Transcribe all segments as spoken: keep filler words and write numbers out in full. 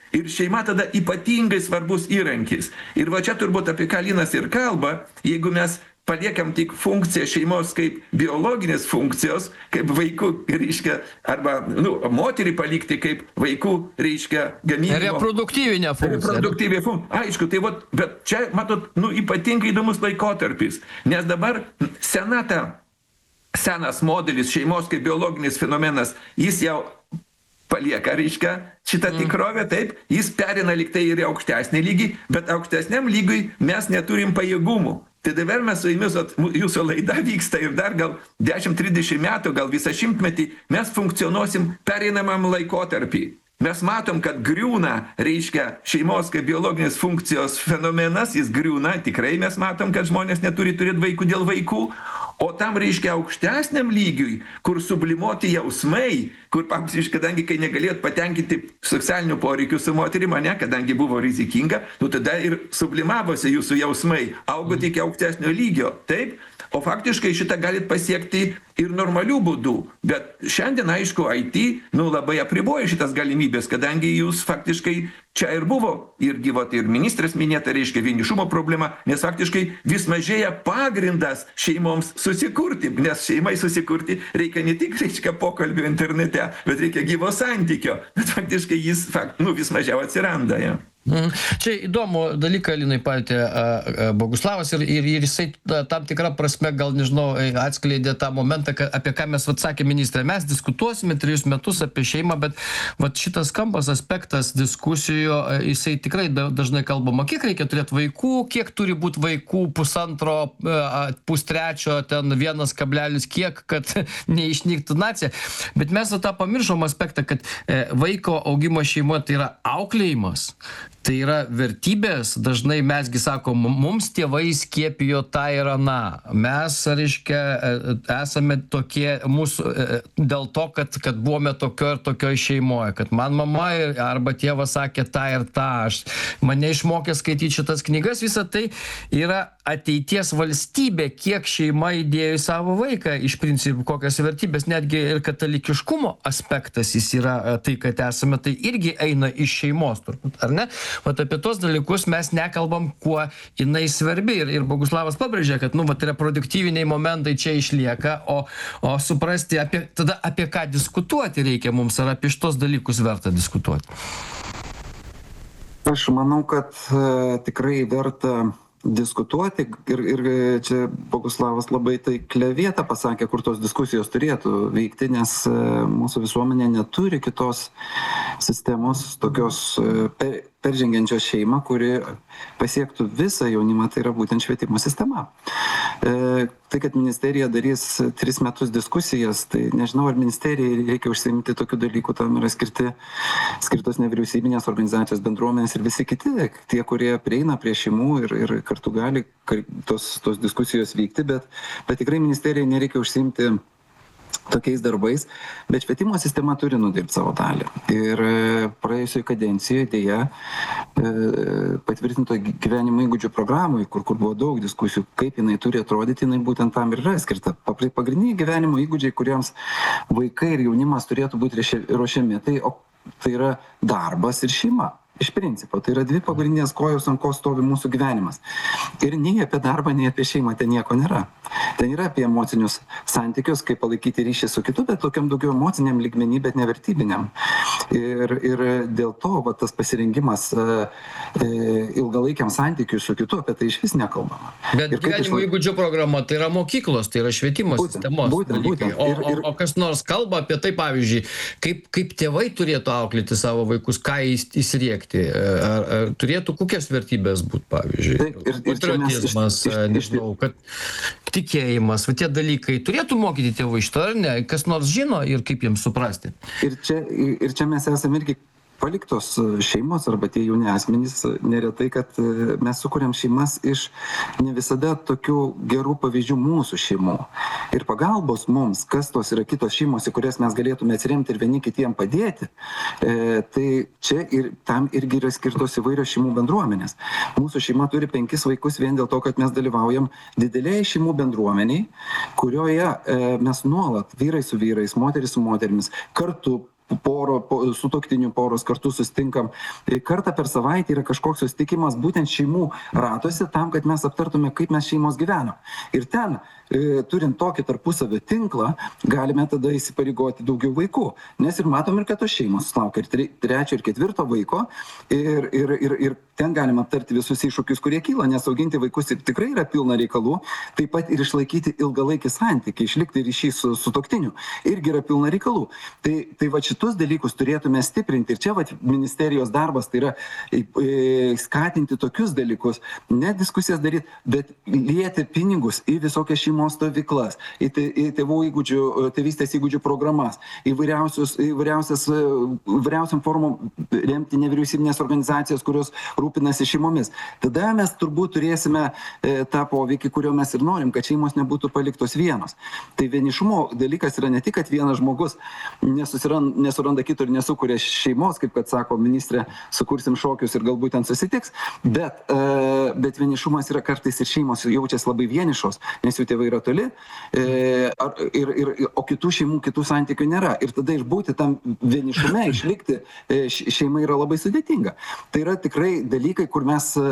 Ir šeima tada ypatingai svarbus įrankis. Ir va čia turbūt apie ką Linas ir kalba, jeigu mes paliekam tik funkciją šeimos kaip biologinės funkcijos, kaip vaikų, reiškia, arba, nu, moterį palikti kaip vaikų, reiškia, gamybos. Reproduktyvinė funkcija. Reproduktyvinė funkcija. Aišku, tai vat, bet čia, matot, nu, ypatingai įdomus laikotarpis, nes dabar sena ta, senas modelis šeimos kaip biologinis fenomenas, jis jau palieka, reiškia, šitą tikrovę, taip, jis perina lyg tai ir aukštesnį lygį, bet aukštesniam lygiui mes neturim pajėgumų. Tai dabar mes su jumis, jūsų laida vyksta ir dar gal dešimt trisdešimt metų, gal visą šimtmetį, mes funkcionuosim pereinamam laikotarpį. Mes matom, kad griūna, reiškia, šeimos kaip biologinės funkcijos fenomenas, jis griūna, tikrai mes matom, kad žmonės neturi turėti vaikų dėl vaikų, o tam reiškia aukštesniam lygiui, kur sublimuoti jausmai, kur, pavyzdžiui, kadangi kai negalėjot patenkinti seksualinių poreikių su moterim, ne, kadangi buvo rizikinga, nu tada ir sublimavosi jūsų jausmai, augot iki aukštesnio lygio, taip? O faktiškai šitą galit pasiekti ir normalių būdų, bet šiandien, aišku, I T, nu, labai apriboja šitas galimybės, kadangi jūs faktiškai čia ir buvo, irgi, vat, ir ministras minėta, reiškia, vienišumo problema, nes faktiškai vis mažėja pagrindas šeimoms susikurti, nes šeimai susikurti reikia ne tik, reiškia, pokalbio internete, bet reikia gyvo santykio, bet faktiškai jis, fakt, nu, vis mažiau atsiranda, ja. Mhm. Čia įdomu dalyką, Linai, palėtė Boguslavas ir, ir, ir jisai tam tikrą prasme, gal nežinau, atskleidė tą momentą, apie ką mes vat, sakė ministrė. Mes diskutuosime trejus metus apie šeimą, bet vat, šitas kampas, aspektas diskusijų, jisai tikrai dažnai kalbama, kiek reikia turėti vaikų, kiek turi būti vaikų, pusantro, pustrečio, ten vienas kablelis kiek, kad neišnyktų nacija. Bet mes tą pamiršom aspektą, kad vaiko augimo šeimoje tai yra auklėjimas. Tai yra vertybės, dažnai mesgi sakom, mums tėvai skiepijo tą ir aną. Mes, reiškia, esame tokie mūsų dėl to, kad, kad buvome tokio ir tokio šeimoje, kad man mama arba tėvas sakė tą ir tą, aš mane išmokė skaityti šitas knygas, visa tai yra ateities valstybė, kiek šeima įdėjo į savo vaiką, iš principų kokias vertybės, netgi ir katalikiškumo aspektas jis yra tai, kad esame, tai irgi eina iš šeimos, turbūt, ar ne? Vat apie tos dalykus mes nekalbam, kuo jinai svarbi. Ir, ir Boguslavas pabrėžė, kad nu, vat, reproduktyviniai momentai čia išlieka, o, o suprasti, apie, tada apie ką diskutuoti reikia mums, ar apie šitos dalykus verta diskutuoti. Aš manau, kad e, tikrai verta diskutuoti ir, ir čia Boguslavas labai taiklią vietą pasakė, kur tos diskusijos turėtų vykti, nes e, mūsų visuomenė neturi kitos sistemos, tokios e, per, peržengiančios šeimą, kuri pasiektų visą jaunimą, tai yra būtent švietimo sistema. E, tai, kad ministerija darys tris metus diskusijas, tai nežinau, ar ministerijai reikia užsiimti tokių dalykų, tam yra skirti, skirtos nevyriausybinės organizacijos, bendruomenės ir visi kiti, tie, kurie prieina prie šeimų ir, ir kartu gali tos, tos diskusijos vykti, bet, bet tikrai ministerijai nereikia užsiimti tokiais darbais, bet švietimo sistema turi nudirbti savo dalį. Ir praėjusioje kadencijoje dėja patvirtinto gyvenimo įgūdžių programai, kur, kur buvo daug diskusijų, kaip jinai turi atrodyti, jinai būtent tam ir yra skirta. Pagrindiniai gyvenimo įgūdžiai, kuriems vaikai ir jaunimas turėtų būti ruošiami, tai, o, tai yra darbas ir šeima. Iš principo, tai yra dvi pagrindinės kojos, ant ko stovi mūsų gyvenimas. Ir nei apie darbą, nei apie šeimą ten nieko nėra. Ten yra apie emocinius santykius, kaip palaikyti ryšį su kitu, bet tokiam daugiau emociniam lygmenį, bet nevertybiniam. Ir, ir dėl to va, tas pasirengimas e, ilgalaikiam santykiui su kitu, apie tai iš vis nekalbama. Bet gyvenimo iš... įgūdžių programa tai yra mokyklos, tai yra švietimo būtent, sistemos. Būtent, būtent. O, ir, ir... O, o kas nors kalba apie tai, pavyzdžiui, kaip, kaip tėvai turėtų auklėti savo vaikus, ką įsiriekti. Ar, ar turėtų kokias vertybės būti, pavyzdžiui? Taip, ir, ir patriotizmas, iš, iš, nežinau, kad tikėjimas, va tie dalykai turėtų mokyti tėvai iš to, ar ne? Kas nors žino ir kaip jiems suprasti? Ir čia, ir čia mes esame irgi paliktos šeimos arba tie jauni asmenys neretai, kad mes sukuriam šeimas iš ne visada tokių gerų pavyzdžių mūsų šeimų. Ir pagalbos mums, kas tos yra kitos šeimos, į kurias mes galėtume atsiremti ir vieni kitiem padėti, e, tai čia ir tam irgi yra skirtos įvairios šeimų bendruomenės. Mūsų šeima turi penkis vaikus vien dėl to, kad mes dalyvaujam didelėje šeimų bendruomeniai, kurioje e, mes nuolat, vyrai su vyrais, moteris su moterimis, kartu poro, po, sutuoktinių poros kartu susitinkam. Kartą per savaitę yra kažkoks susitikimas būtent šeimų ratuose tam, kad mes aptartume, kaip mes šeimos gyvenam. Ir ten, e, turint tokį tarpusavio tinklą, galime tada įsipareigoti daugiau vaikų. Nes ir matom, ir kad tos šeimos sulaukia ir tre, trečio, ir ketvirto vaiko. Ir, ir, ir, ir ten galima aptarti visus iššūkius, kurie kyla, nes auginti vaikus tikrai yra pilna reikalų. Taip pat ir išlaikyti ilgalaikį santykį, išlikti ryšį su sutuoktiniu irgi yra pilna reikalų. Tai, tai va šitus dalykus turėtume stiprinti. Ir čia va ministerijos darbas tai yra e, skatinti tokius dalykus, ne diskusijas daryti, bet lieti pinigus į visokias šeimos stovyklas, į, te, į tėvų įgūdžių, tėvystės įgūdžių programas, įvairiausias, įvairiausiam formom remti nevyriausybinės organizacijas, kurios rūpinasi šeimomis. Tada mes turbūt turėsime e, tą poveikį, kurio mes ir norim, kad šeimos nebūtų paliktos vienos. Tai vienišumo dalykas yra ne tik, kad vienas žmogus nesusiranda, nesuranda kito ir nesukuria šeimos, kaip kad sako ministrė, sukursim šokius ir galbūt ten susitiks, bet, e, bet vienišumas yra kartais ir šeimos jaučiasi labai vienišos, nes jų tėvai yra toli, e, ar, ir, ir, o kitų šeimų, kitų santykių nėra. Ir tada išbūti tam vienišume, išlikti e, šeimai yra labai sudėtinga. Tai yra tikrai dalykai, kur mes e,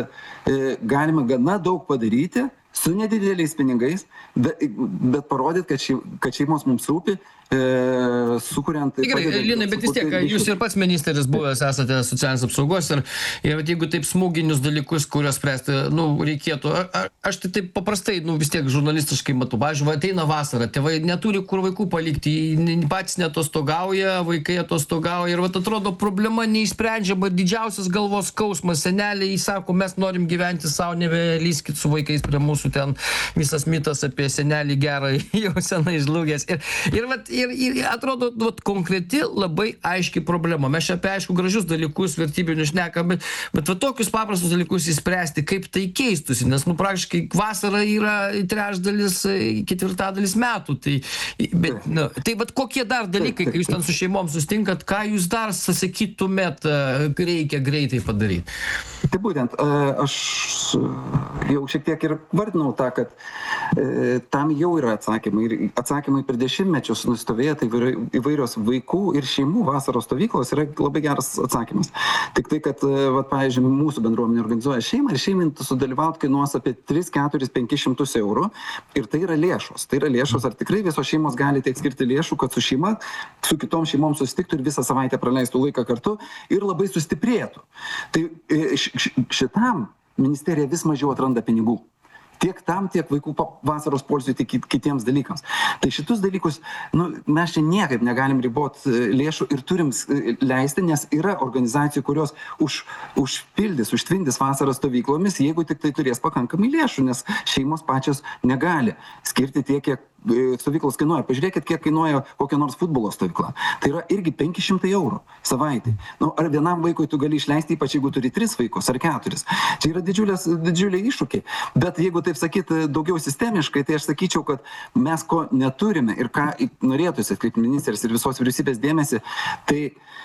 galime gana daug padaryti su nedideliais pinigais, bet, bet parodyti, kad, šeim, kad šeimos mums rūpi, e, sukuriant... Gerai, Linai, bet vis tiek, jūs ir pats ministras buvęs esate socialinės apsaugos ir, ir jeigu taip smūginius dalykus, kuriuos spręsti, nu, reikėtų, a, aš tai taip paprastai, nu, vis tiek žurnalistiškai matau, pavyzdžiui, ateina vasara, tėvai neturi kur vaikų palikti, patys netostogauja, vaikai atostogauja ir, vat, atrodo, problema neišsprendžiama ir didžiausias galvos skausmas, seneliai sako, mes norim gyventi savo, nebelyskit su vaikais prie mūsų, ten visas mitas apie senelį gerą jau senai žlugęs. Ir, ir, vat, ir, ir atrodo, vat, konkreti labai aiški problema. Mes čia apie aišku gražius dalykus, vertybinius šnekam, bet, bet vat, tokius paprastus dalykus įspręsti, kaip tai keistusi, nes nu, praktiškai vasara yra trečdalis, ketvirtadalis metų. Tai, bet, nu, tai vat, kokie dar dalykai, kai jūs ten su šeimom sustinkat, ką jūs dar sakytumėt, reikia greitai padaryti? Tai būtent, aš jau šiek tiek ir vardinau tą, kad e, tam jau yra atsakymai. Ir atsakymai per dešimtmečius nustovėję, tai įvairios vaikų ir šeimų vasaros stovyklos yra labai geras atsakymas. Tik tai, kad, vat, pavyzdžiui, mūsų bendruomenė organizuoja šeimą ir šeimai sudalyvauti kainuos apie tris, keturis, penkis šimtus eurų. Ir tai yra lėšos. Tai yra lėšos, ar tikrai visos šeimos gali tiek skirti lėšų, kad su šeima, su kitom šeimom susitiktų ir visą savaitę praleistų laiką kartu ir labai sustiprėtų. Tai šitam ministerija vis mažiau atranda pinigų. Tiek tam, tiek vaikų vasaros poilsiui, tiek kitiems dalykams. Tai šitus dalykus, nu, mes čia niekaip negalim riboti lėšų ir turim leisti, nes yra organizacijų, kurios už, užpildys, užtvindys vasaros stovyklomis, jeigu tik tai turės pakankamai lėšų, nes šeimos pačios negali skirti tiek, kiek stovyklos kainuoja. Pažiūrėkit, kiek kainuoja kokia nors futbolo stovykla. Tai yra irgi penki šimtai eurų savaitį. Nu, ar vienam vaikui tu gali išleisti, ypač jeigu turi tris vaikus ar keturis. Čia yra didžiulės, didžiuliai iššūkiai. Bet jeigu taip sakyti daugiau sistemiškai, tai aš sakyčiau, kad mes ko neturime ir ką norėtųsi, kaip ministras ir visos vyriausybės dėmesį, tai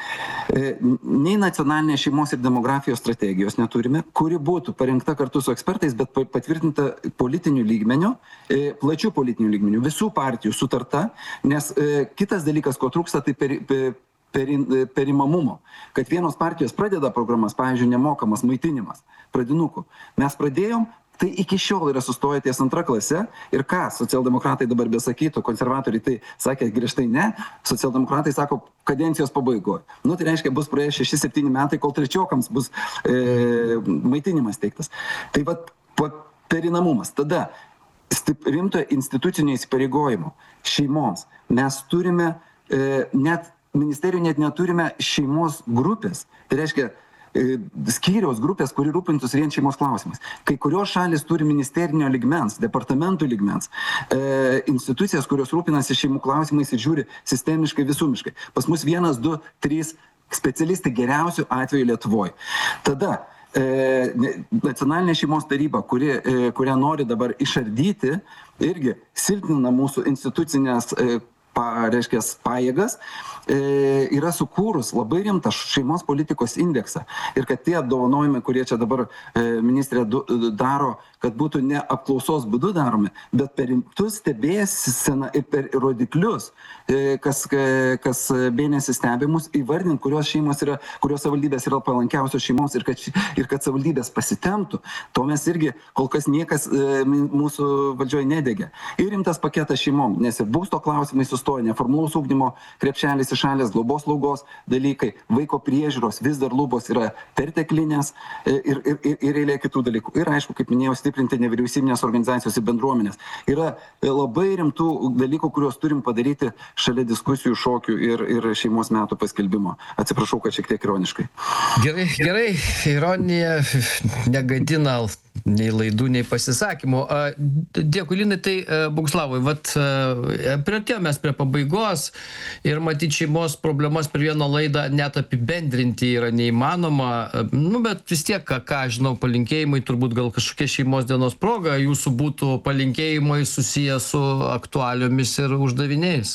e, nei nacionalinės šeimos ir demografijos strategijos neturime, kuri būtų parengta kartu su ekspertais, bet patvirtinta politiniu lygmeniu, e, plačių politinių lygmenių, visų partijų sutarta, nes e, kitas dalykas, ko trūksta, tai per, per, per, perimamumo. Kad vienos partijos pradeda programas, pavyzdžiui, nemokamas maitinimas pradinukų. Mes pradėjom, tai iki šiol yra sustoję ties antra klase ir ką socialdemokratai dabar besakytų, konservatoriai tai sakė griežtai ne, socialdemokratai sako kadencijos pabaigoje. Nu, tai reiškia, bus praėję šeši septyni metai, kol trečiokams bus e, maitinimas teiktas. Tai vat perinamumas. Tada rimto institucinio įsipareigojimo šeimoms. Mes turime, e, net ministerijų net neturime šeimos grupės. Tai reiškia, e, skyriaus grupės, kuri rūpintus vien šeimos klausimais. Kai kurios šalis turi ministerinio lygmens, departamentų lygmens, e, institucijas, kurios rūpinasi šeimų klausimais ir žiūri sistemiškai, visumiškai. Pas mus vienas, du, trys specialistai geriausių atveju Lietuvoje. Tada E, nacionalinė šeimos taryba, kuri, e, kurią nori dabar išardyti, irgi silpnina mūsų institucinės e, pa, reiškia, pajėgas, e, yra sukūrus labai rimtą šeimos politikos indeksą. Ir kad tie apdovanojimai, kurie čia dabar e, ministrė du, daro, kad būtų ne apklausos būdu daromi, bet per rimtus stebėseną ir per rodiklius, e, kas, kas mėnesį stebimus, įvardint, kurios šeimos yra, kurios savivaldybės yra palankiausios šeimoms ir kad, ir kad savivaldybės pasitemptų. To mes irgi kol kas niekas e, mūsų valdžioje nedegė. Ir rimtas paketas šeimom, nes ir būsto klausimai sustoja, neformalaus ugdymo krepšelis išalės, globos slaugos dalykai, vaiko priežiūros vis dar lubos yra perteklinės e, ir, ir, ir, ir eilė kitų dalykų. Ir aišku, kaip minėjau, stiprinti nevyriausybinės organizacijos ir bendruomenės. Yra labai rimtų dalykų, kuriuos turim padaryti šalia diskusijų, šokių ir, ir šeimos metų paskelbimo. Atsiprašau, kad šiek tiek ironiškai. Gerai, gerai, ironija negadina nei laidų, nei pasisakymų. Dėkui, Linai, tai Boguslavai, vat priartėjome mes prie pabaigos ir matyti šeimos problemas per vieną laidą net apibendrinti yra neįmanoma, nu, bet vis tiek, ką, ką žinau, palinkėjimai, turbūt gal kažkokia šeimos dienos proga, jūsų būtų palinkėjimai susiję su aktualiomis ir uždaviniais.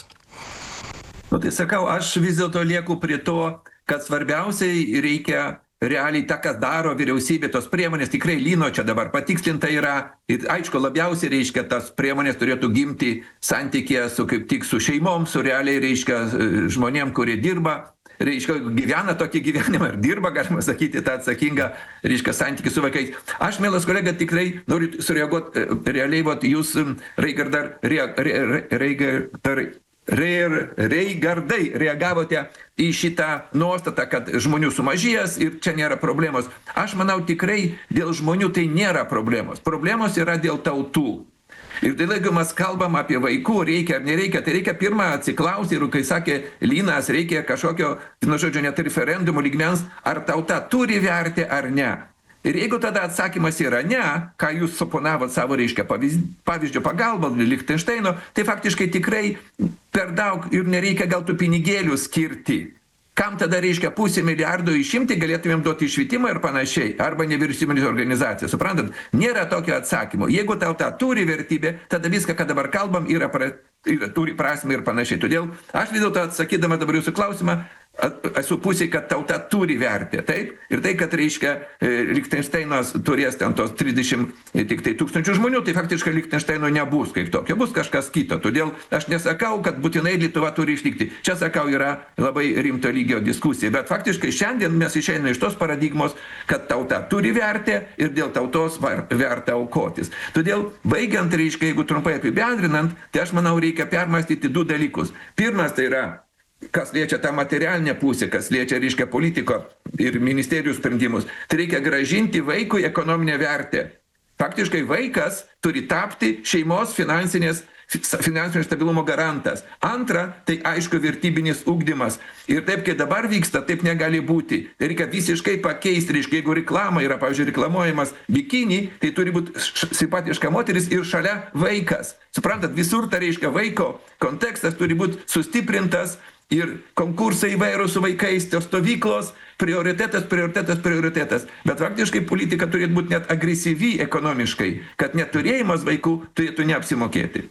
Nu, tai sakau, aš vis dėlto lieku prie to, kad svarbiausiai reikia realiai tą, kas daro vyriausybė, tos priemonės tikrai Lino čia dabar patikslinta yra. Ir aišku, labiausiai reiškia, tas priemonės turėtų gimti santykėje su kaip tik su šeimom, su realiai reiškia žmonėm, kurie dirba, reiškia, gyvena tokį gyvenimą ir dirba, galima sakyti, tą atsakingą, reiškia, santykį su vaikais. Aš, mielas kolega, tikrai noriu sureaguoti realiai, vat jūs, Raigardai, Raigardai, Raigardai reagavote į šitą nuostatą, kad žmonių sumažės ir čia nėra problemos. Aš manau, tikrai dėl žmonių tai nėra problemos. Problemos yra dėl tautų. Ir tai, jeigu mes kalbam apie vaikų, reikia ar nereikia, tai reikia pirmą atsiklausti ir, kai sakė Linas, reikia kažkokio, nu, žodžio, net referendumo lygmens, ar tauta turi vertę ar ne. Ir jeigu tada atsakymas yra ne, ką jūs suponavot savo, reiškia, pavyzdžio pagalbą Lichtensteino, tai faktiškai tikrai per daug ir nereikia gal tų pinigėlių skirti. Kam tada reiškia pusę milijardo išimti, galėtumėm duoti švietimą ir panašiai, arba nevyriausybinės organizacijos. Suprantat, nėra tokio atsakymo. Jeigu tauta turi vertybę, tada viską, ką dabar kalbam, yra, pra, yra turi prasmę ir panašiai. Todėl aš vis dėlto atsakydama dabar jūsų klausimą, esu pusėj, kad tauta turi vertę, taip? Ir tai, kad reiškia Lichtensteinas turės ten tos trisdešimt tik tai tūkstančių žmonių, tai faktiškai Lichtensteino nebus kaip tokio, bus kažkas kito. Todėl aš nesakau, kad būtinai Lietuva turi išlikti. Čia, sakau, yra labai rimto lygio diskusija. Bet faktiškai šiandien mes išeiname iš tos paradigmos, kad tauta turi vertę ir dėl tautos verta aukotis. Todėl, baigiant, reiškia, jeigu trumpai apibendrinant, tai aš manau, reikia permastyti du dalykus. Pirmas tai yra, kas liečia tą materialinę pusę, kas liečia, reiškia, politiko ir ministerijų sprendimus, tai reikia grąžinti vaikui ekonominę vertę. Faktiškai vaikas turi tapti šeimos finansinės, finansinio stabilumo garantas. Antra, tai aišku vertybinis ugdymas. Ir taip, kai dabar vyksta, taip negali būti. Tai reikia visiškai pakeisti, reiškia, jeigu reklama yra, pavyzdžiui, reklamuojamas bikini, tai turi būti simpatiška moteris ir šalia vaikas. Suprantat, visur tai reiškia vaiko kontekstas turi būti sustiprintas. Ir konkursai įvairūs su vaikais, tos stovyklos, prioritetas, prioritetas, prioritetas. Bet faktiškai politika turėtų būti net agresyvi ekonomiškai, kad neturėjimas vaikų turėtų neapsimokėti.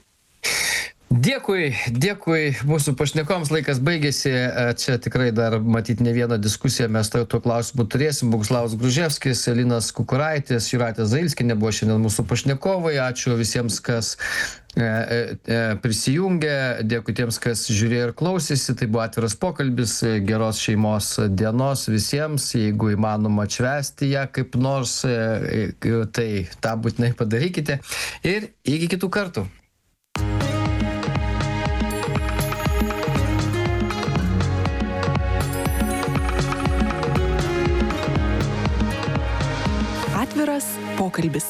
Dėkui, dėkui mūsų pašnekoms, laikas baigėsi, čia tikrai dar matyti ne vieną diskusiją mes to, to klausimų turėsim. Boguslavas Gruževskis, Linas Kukuraitis, Jūratė Zailskienė buvo šiandien mūsų pašnekovai. Ačiū visiems, kas e, e, prisijungė, dėkui tiems, kas žiūrėjo ir klausėsi. Tai buvo atviras pokalbis, geros šeimos dienos visiems, jeigu įmanoma atšvęsti ją kaip nors, e, tai tą būtinai padarykite ir iki kitų kartų. Atviras pokalbis.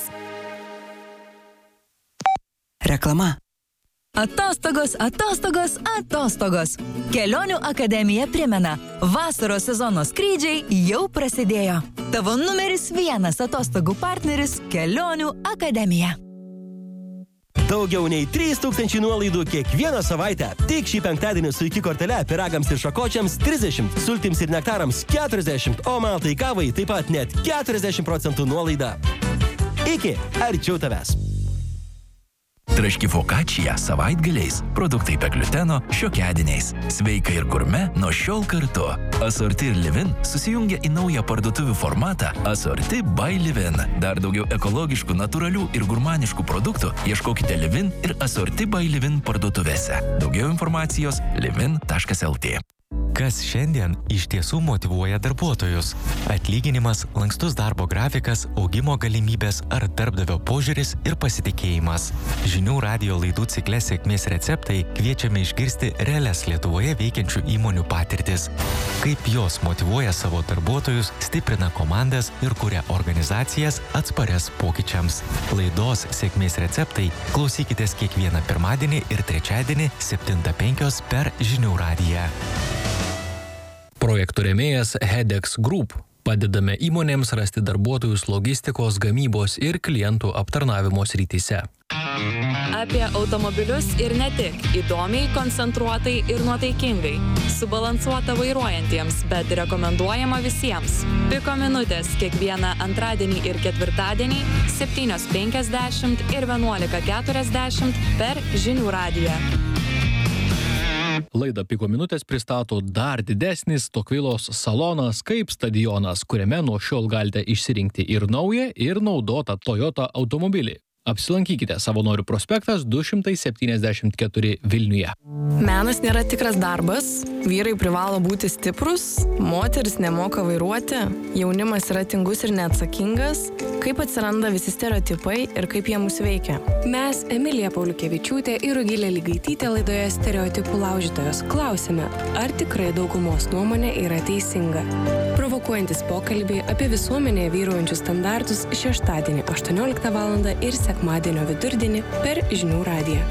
Reklama. Atostogos, atostogos, atostogos. Kelionių akademija primena, vasaros sezono skrydžiai jau prasidėjo. Tavo numeris vienas atostogų partneris – Kelionių akademija. Daugiau nei trys tūkstančiai nuolaidų kiekvieną savaitę. Tik šį penktadienį su iki kortele pyragams ir šakočiams trisdešimt, sultims ir nektarams keturiasdešimt, o maltai kavai taip pat net keturiasdešimt procentų nuolaida. Iki, arčiau tavęs. Traški fokačija savaitgaliais, produktai be gliuteno šiokiadieniais. Sveika ir gurme nuo šiol kartu. Asorti ir Livin susijungia į naują parduotuvių formatą Asorti by Livin. Dar daugiau ekologiškų, natūralių ir gurmaniškų produktų ieškokite Livin ir Asorti by Livin parduotuvėse. Daugiau informacijos livin taškas lt. Kas šiandien iš tiesų motyvuoja darbuotojus? Atlyginimas, lankstus darbo grafikas, augimo galimybės ar darbdavio požiūris ir pasitikėjimas. Žinių radijo laidų cikle Sėkmės receptai kviečiame išgirsti realias Lietuvoje veikiančių įmonių patirtis. Kaip jos motyvuoja savo darbuotojus, stiprina komandas ir kuria organizacijas atsparias pokyčiams. Laidos Sėkmės receptai klausykitės kiekvieną pirmadienį ir trečiadienį septintą penkios per Žinių radiją. Projektų rėmėjas Hedex Group. Padedame įmonėms rasti darbuotojus logistikos, gamybos ir klientų aptarnavimo srityse. Apie automobilius ir ne tik. Įdomiai, koncentruotai ir nuotaikingai. Subalansuota vairuojantiems, bet rekomenduojama visiems. Piko minutės kiekvieną antradienį ir ketvirtadienį septynios penkiasdešimt ir vienuolika keturiasdešimt per Žinių radiją. Laidą Piko minutės pristato dar didesnis Tokvilos salonas kaip stadionas, kuriame nuo šiol galite išsirinkti ir naują, ir naudotą Toyota automobilį. Apsilankykite Savanorių prospektas du šimtai septyniasdešimt keturi Vilniuje. Menas nėra tikras darbas, vyrai privalo būti stiprus, moteris nemoka vairuoti, jaunimas yra tingus ir neatsakingas, kaip atsiranda visi stereotipai ir kaip jie mus veikia. Mes, Emilija Pauliukevičiūtė ir Rugilė Ligaitytė laidoje Stereotipų laužytojos klausime, ar tikrai daugumos nuomonė yra teisinga. Provokuojantis pokalbį apie visuomenėje vyraujančius standartus šeštadienį aštuonioliktą valandą ir sekmadienio vidurdienį per Žinių radiją.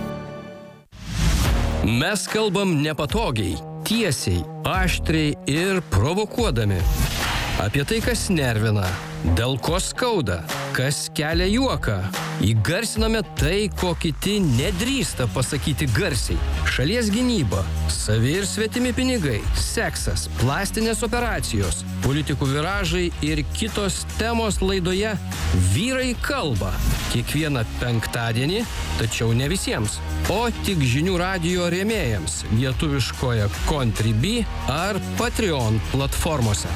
Mes kalbam nepatogiai, tiesiai, aštriai ir provokuodami. Apie tai, kas nervina, dėl ko skauda, kas kelia juoką. Įgarsiname tai, ko kiti nedrįsta pasakyti garsiai. Šalies gynyba, savi ir svetimi pinigai, seksas, plastinės operacijos, politikų viražai ir kitos temos laidoje Vyrai kalba. Kiekvieną penktadienį, tačiau ne visiems, o tik Žinių radijo rėmėjams lietuviškoje Contribui ar Patreon platformose.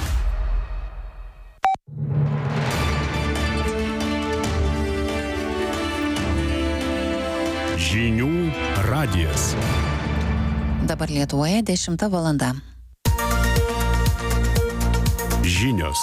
Žinių radijas. Dabar Lietuvoje dešimta valanda. Žinios.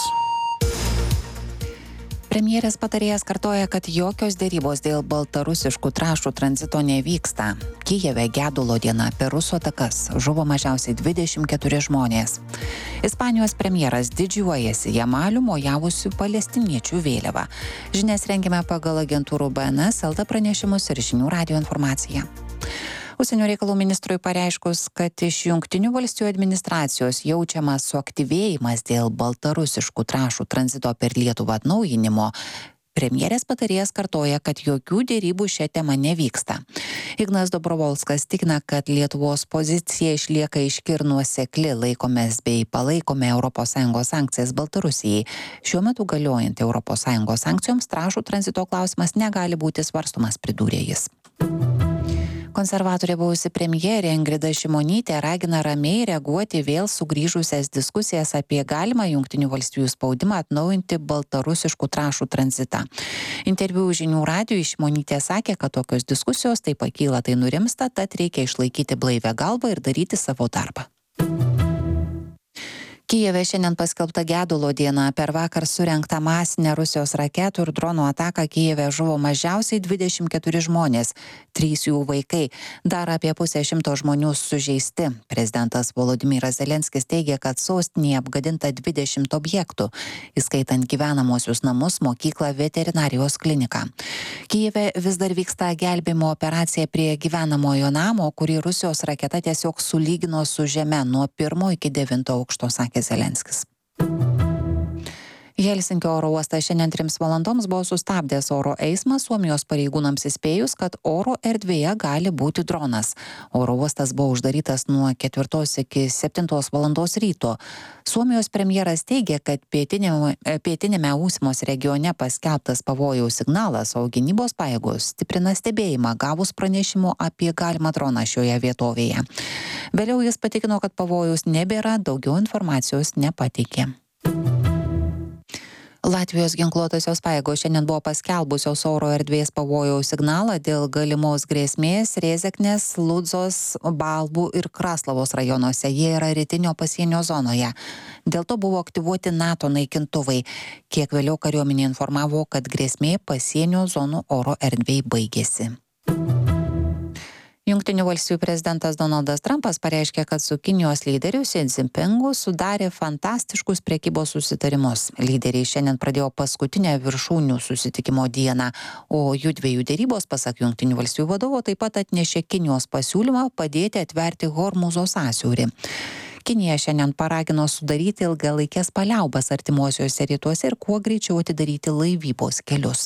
Premjerės patarėjas kartoja, kad jokios dėrybos dėl baltarusiškų trąšų tranzito nevyksta. Kijeve gedulo diena per rusų atakas žuvo mažiausiai dvidešimt keturi žmonės. Ispanijos premjeras didžiuojasi Jamaliu mojavusių palestiniečių vėliavą. Žinias rengėme pagal agentūrų B N S, L T pranešimus ir Žinių radijo informaciją. Užsienio reikalų ministrui pareiškus, kad iš Jungtinių valstijų administracijos jaučiamas suaktyvėjimas dėl baltarusiškų trąšų tranzito per Lietuvą atnaujinimo, premjerės patarėjas kartoja, kad jokių dėrybų šią temą nevyksta. Ignas Dobrovolskas tikina, kad Lietuvos pozicija išlieka aiški ir nuosekli, laikomės bei palaikome Europos Sąjungos sankcijas Baltarusijai. Šiuo metu galiojant Europos Sąjungos sankcijoms trąšų tranzito klausimas negali būti svarstomas, pridūrė jis. Konservatorė buvusi premjerė Ingrida Šimonytė ragina ramiai reaguoti vėl sugrįžusias diskusijas apie galimą Jungtinių valstijų spaudimą atnaujinti baltarusiškų trąšų tranzitą. Interviu Žinių radijui Šimonytė sakė, kad tokios diskusijos tai pakyla, tai nurimsta, tad reikia išlaikyti blaivę galvą ir daryti savo darbą. Kijeve šiandien paskelbta gedulo diena. Per vakar surengtą masinę Rusijos raketų ir dronų ataką Kijeve žuvo mažiausiai dvidešimt keturi žmonės, trys jų vaikai. Dar apie pusę šimto žmonių sužeisti. Prezidentas Volodymyras Zelenskis teigia, kad sostinėje apgadinta dvidešimt objektų, įskaitant gyvenamosius namus, mokyklą, veterinarijos kliniką. Kijeve vis dar vyksta gelbėjimo operacija prie gyvenamojo namo, kurį Rusijos raketa tiesiog sulygino su žeme nuo pirmo iki devinto aukšto, sakė Zelenskis. Helsinkio oro uostas šiandien trims valandoms buvo sustabdęs oro eismą Suomijos pareigūnams įspėjus, kad oro erdvėje gali būti dronas. Oro uostas buvo uždarytas nuo ketvirtos iki septintos valandos ryto. Suomijos premjeras teigia, kad pietinėme, pietinėme Ūsimos regione paskelbtas pavojaus signalas, o gynybos pajėgos stiprina stebėjimą gavus pranešimų apie galimą droną šioje vietovėje. Vėliau jis patikino, kad pavojaus nebėra, daugiau informacijos nepateikė. Latvijos ginkluotosios pajėgos šiandien buvo paskelbusios oro erdvės pavojaus signalą dėl galimos grėsmės Rėzeknės, Ludzos, Balbų ir Kraslavos rajonuose. Jie yra rytinio pasienio zonoje. Dėl to buvo aktyvuoti NATO naikintuvai. Kiek vėliau kariuomenė informavo, kad grėsmė pasienio zonų oro erdvėj baigėsi. Jungtinių valstijų prezidentas Donaldas Trumpas pareiškė, kad su Kinijos lyderiu Xi Jinpingu sudarė fantastiškus prekybos susitarimus. Lyderiai šiandien pradėjo paskutinę viršūnių susitikimo dieną, o jų dviejų dėrybos, pasak Jungtinių valstijų vadovo, taip pat atnešė Kinijos pasiūlymą padėti atverti Hormūzo sąsiaurį. Kinija šiandien paragino sudaryti ilgalaikės paliaubas artimuosiuose rytuose ir kuo greičiau atidaryti laivybos kelius.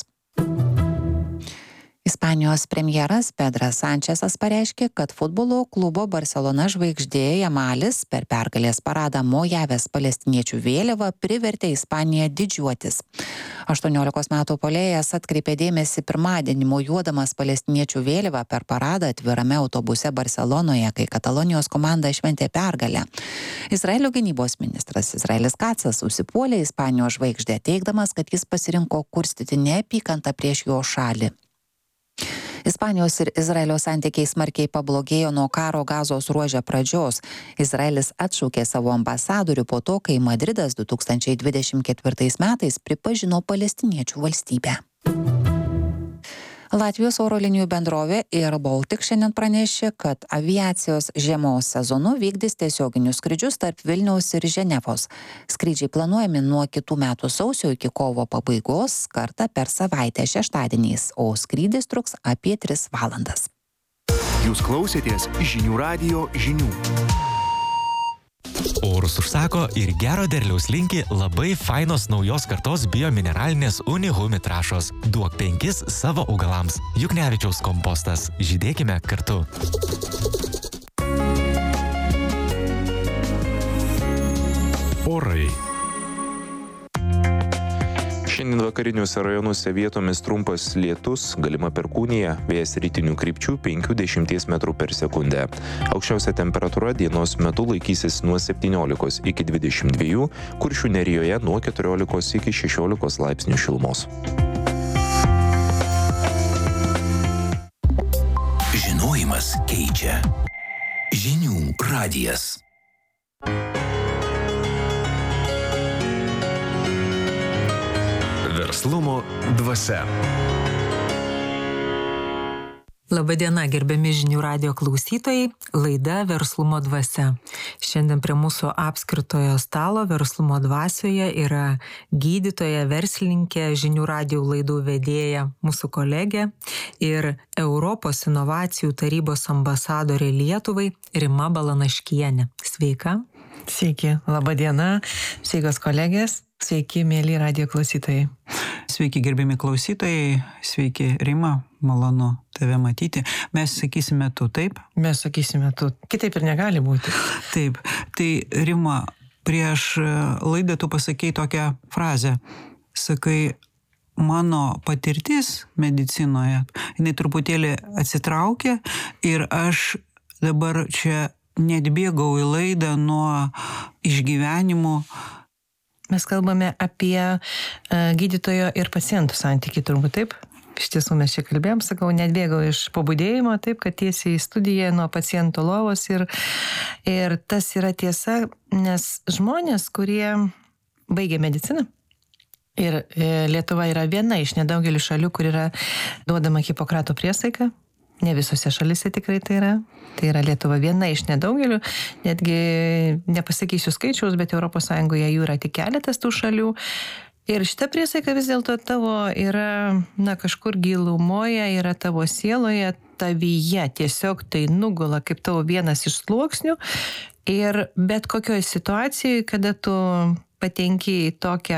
Ispanijos premjeras Pedras Sančesas pareiškė, kad futbolo klubo Barcelona žvaigždė Jamalis per pergalės paradą mojavęs palestiniečių vėliavą privertė Ispaniją didžiuotis. aštuoniolikos metų puolėjas atkreipė dėmesį pirmadienį mojuodamas palestiniečių vėliavą per paradą atvirame autobuse Barcelonoje, kai Katalonijos komanda šventė pergalę. Izraelio gynybos ministras Izraelis Kacas užsipuolė Ispanijos žvaigždę, teigdamas, kad jis pasirinko kurstyti neapykantą prieš jo šalį. Ispanijos ir Izraelio santykiai smarkiai pablogėjo nuo karo Gazos ruože pradžios. Izraelis atšaukė savo ambasadorių po to, kai Madridas du tūkstančiai dvidešimt ketvirtais metais pripažino palestiniečių valstybę. Latvijos oro linijų bendrovė Air Baltic šiandien pranešė, kad aviacijos žiemos sezonu vykdys tiesioginius skrydžius tarp Vilniaus ir Ženevos. Skrydžiai planuojami nuo kitų metų sausio iki kovo pabaigos, kartą per savaitę šeštadieniais, o skrydis truks apie tris valandas. Jūs klausėtės žinių radijo žinių. Orus užsako ir gero derliaus linki labai fainos naujos kartos biomineralinės Unihumi trąšos. Duok penkis savo augalams. Juknevičiaus kompostas. Žydėkime kartu. Orai. Šiandien vakariniuose rajonuose vietomis trumpas lietus, galima perkūnija, vėjas rytinių krypčių penki iki dešimties metrų per sekundę. Aukščiausia temperatūra dienos metu laikysis nuo septyniolikos iki dvidešimt dviejų, Kuršių Nerijoje nuo keturiolikos iki šešiolikos laipsnių šilumos. Žinojimas keičia. Žinių radijas. Verslumo dvasia. Labadiena, gerbiami žinių radijo klausytojai, laida Verslumo dvasia. Šiandien prie mūsų apskritojo stalo Verslumo dvasioje yra gydytoja, verslininkė, žinių radijo laidų vedėja, mūsų kolegė ir Europos inovacijų tarybos ambasadorė Lietuvai Rima Balanaškienė. Sveika. Sveiki, labadiena, sveikos kolegės. Sveiki, mėly radijo klausytojai. Sveiki, gerbiami klausytojai. Sveiki, Rima. Malonu tave matyti. Mes sakysime tu, taip? Mes sakysime tu. Kitaip ir negali būti. Taip. Tai, Rima, prieš laidą tu pasakei tokią frazę. Sakai, mano patirtis medicinoje, jinai truputėlį atsitraukė ir aš dabar čia net bėgau į laidą nuo išgyvenimų. Mes kalbame apie uh, gydytojo ir pacientų santykį, turbūt taip. Iš tiesų mes čia kalbėjom, sakau, net bėgau iš pabudėjimo, taip, kad tiesiai į studiją nuo paciento lovos ir, ir tas yra tiesa, nes žmonės, kurie baigė mediciną, ir e, Lietuva yra viena iš nedaugelį šalių, kur yra duodama Hipokrato priesaika. Ne visose šalise tikrai tai yra. Tai yra Lietuva viena iš nedaugelių, netgi nepasakysiu skaičiaus, bet Europos Sąjungoje jų yra tik keletas tų šalių. Ir šita priesaika vis dėlto tavo yra, na, kažkur gilumoje, yra tavo sieloje, tavyje. Tiesiog tai nugula kaip tavo vienas iš sluoksnių. Ir bet kokioje situacijoje, kada tu patenki į tokią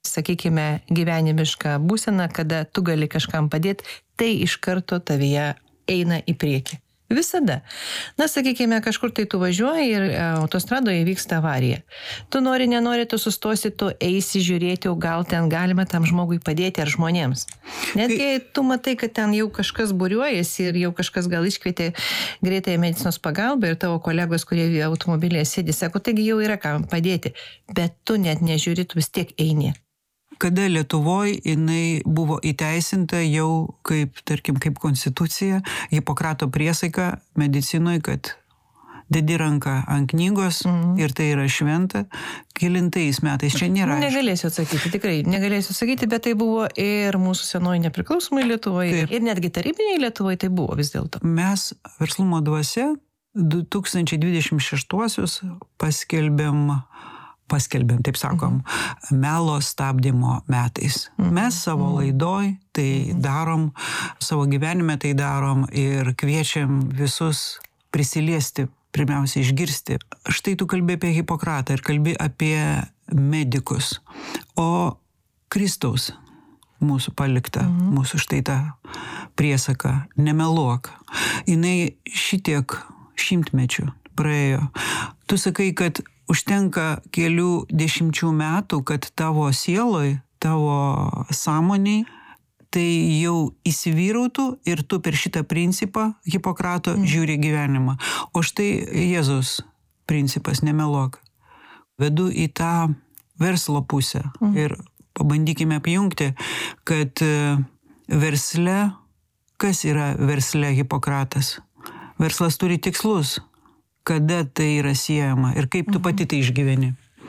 sakykime, gyvenimišką būseną, kada tu gali kažkam padėti, tai iš karto tavyje eina į priekį. Visada. Na, sakykime, kažkur tai tu važiuoji ir autostradoje vyksta avarija. Tu nori, nenori, tu sustosi, tu eisi žiūrėti, o gal ten galima tam žmogui padėti ar žmonėms. Netgi tu matai, kad ten jau kažkas būriuojasi ir jau kažkas gal iškvietė greitąją medicinos pagalbą ir tavo kolegos, kurie automobilėje sėdi, sako, taigi jau yra kam padėti. Bet tu net nežiūri, tu vis tiek eini. Kada Lietuvoje jinai buvo įteisinta jau kaip, tarkim, kaip konstitucija, Hipokrato priesaika medicinoje, kad dedi ranką ant knygos mm. ir tai yra šventa, kelintais metais čia nėra. Negalėsiu atsakyti, tikrai negalėsiu atsakyti, bet tai buvo ir mūsų senoji nepriklausomai Lietuvoje, ir netgi tarybiniai Lietuvoje tai buvo vis dėlto. Mes Verslumo dvasia du tūkstančiai dvidešimt šeštuosius paskelbėm paskelbėm, taip sakom, mhm. melo stabdymo metais. Mhm. Mes savo laidoj tai darom, savo gyvenime tai darom ir kviečiam visus prisiliesti, pirmiausia išgirsti. Štai tu kalbi apie Hipokratą ir kalbi apie medikus. O Kristaus mūsų palikta, mhm. mūsų štai ta priesaka, nemeluok. Jinai šitiek šimtmečių praėjo. Tu sakai, kad užtenka kelių dešimčių metų, kad tavo sieloj, tavo sąmoniai, tai jau įsivyrautų ir tu per šitą principą Hipokrato mm. žiūri gyvenimą. O štai Jėzus principas, nemeluok. Vedu į tą verslo pusę mm. ir pabandykime apjungti, kad versle, kas yra versle Hipokratas? Verslas turi tikslus. Kada tai yra siejama ir kaip tu pati tai išgyveni?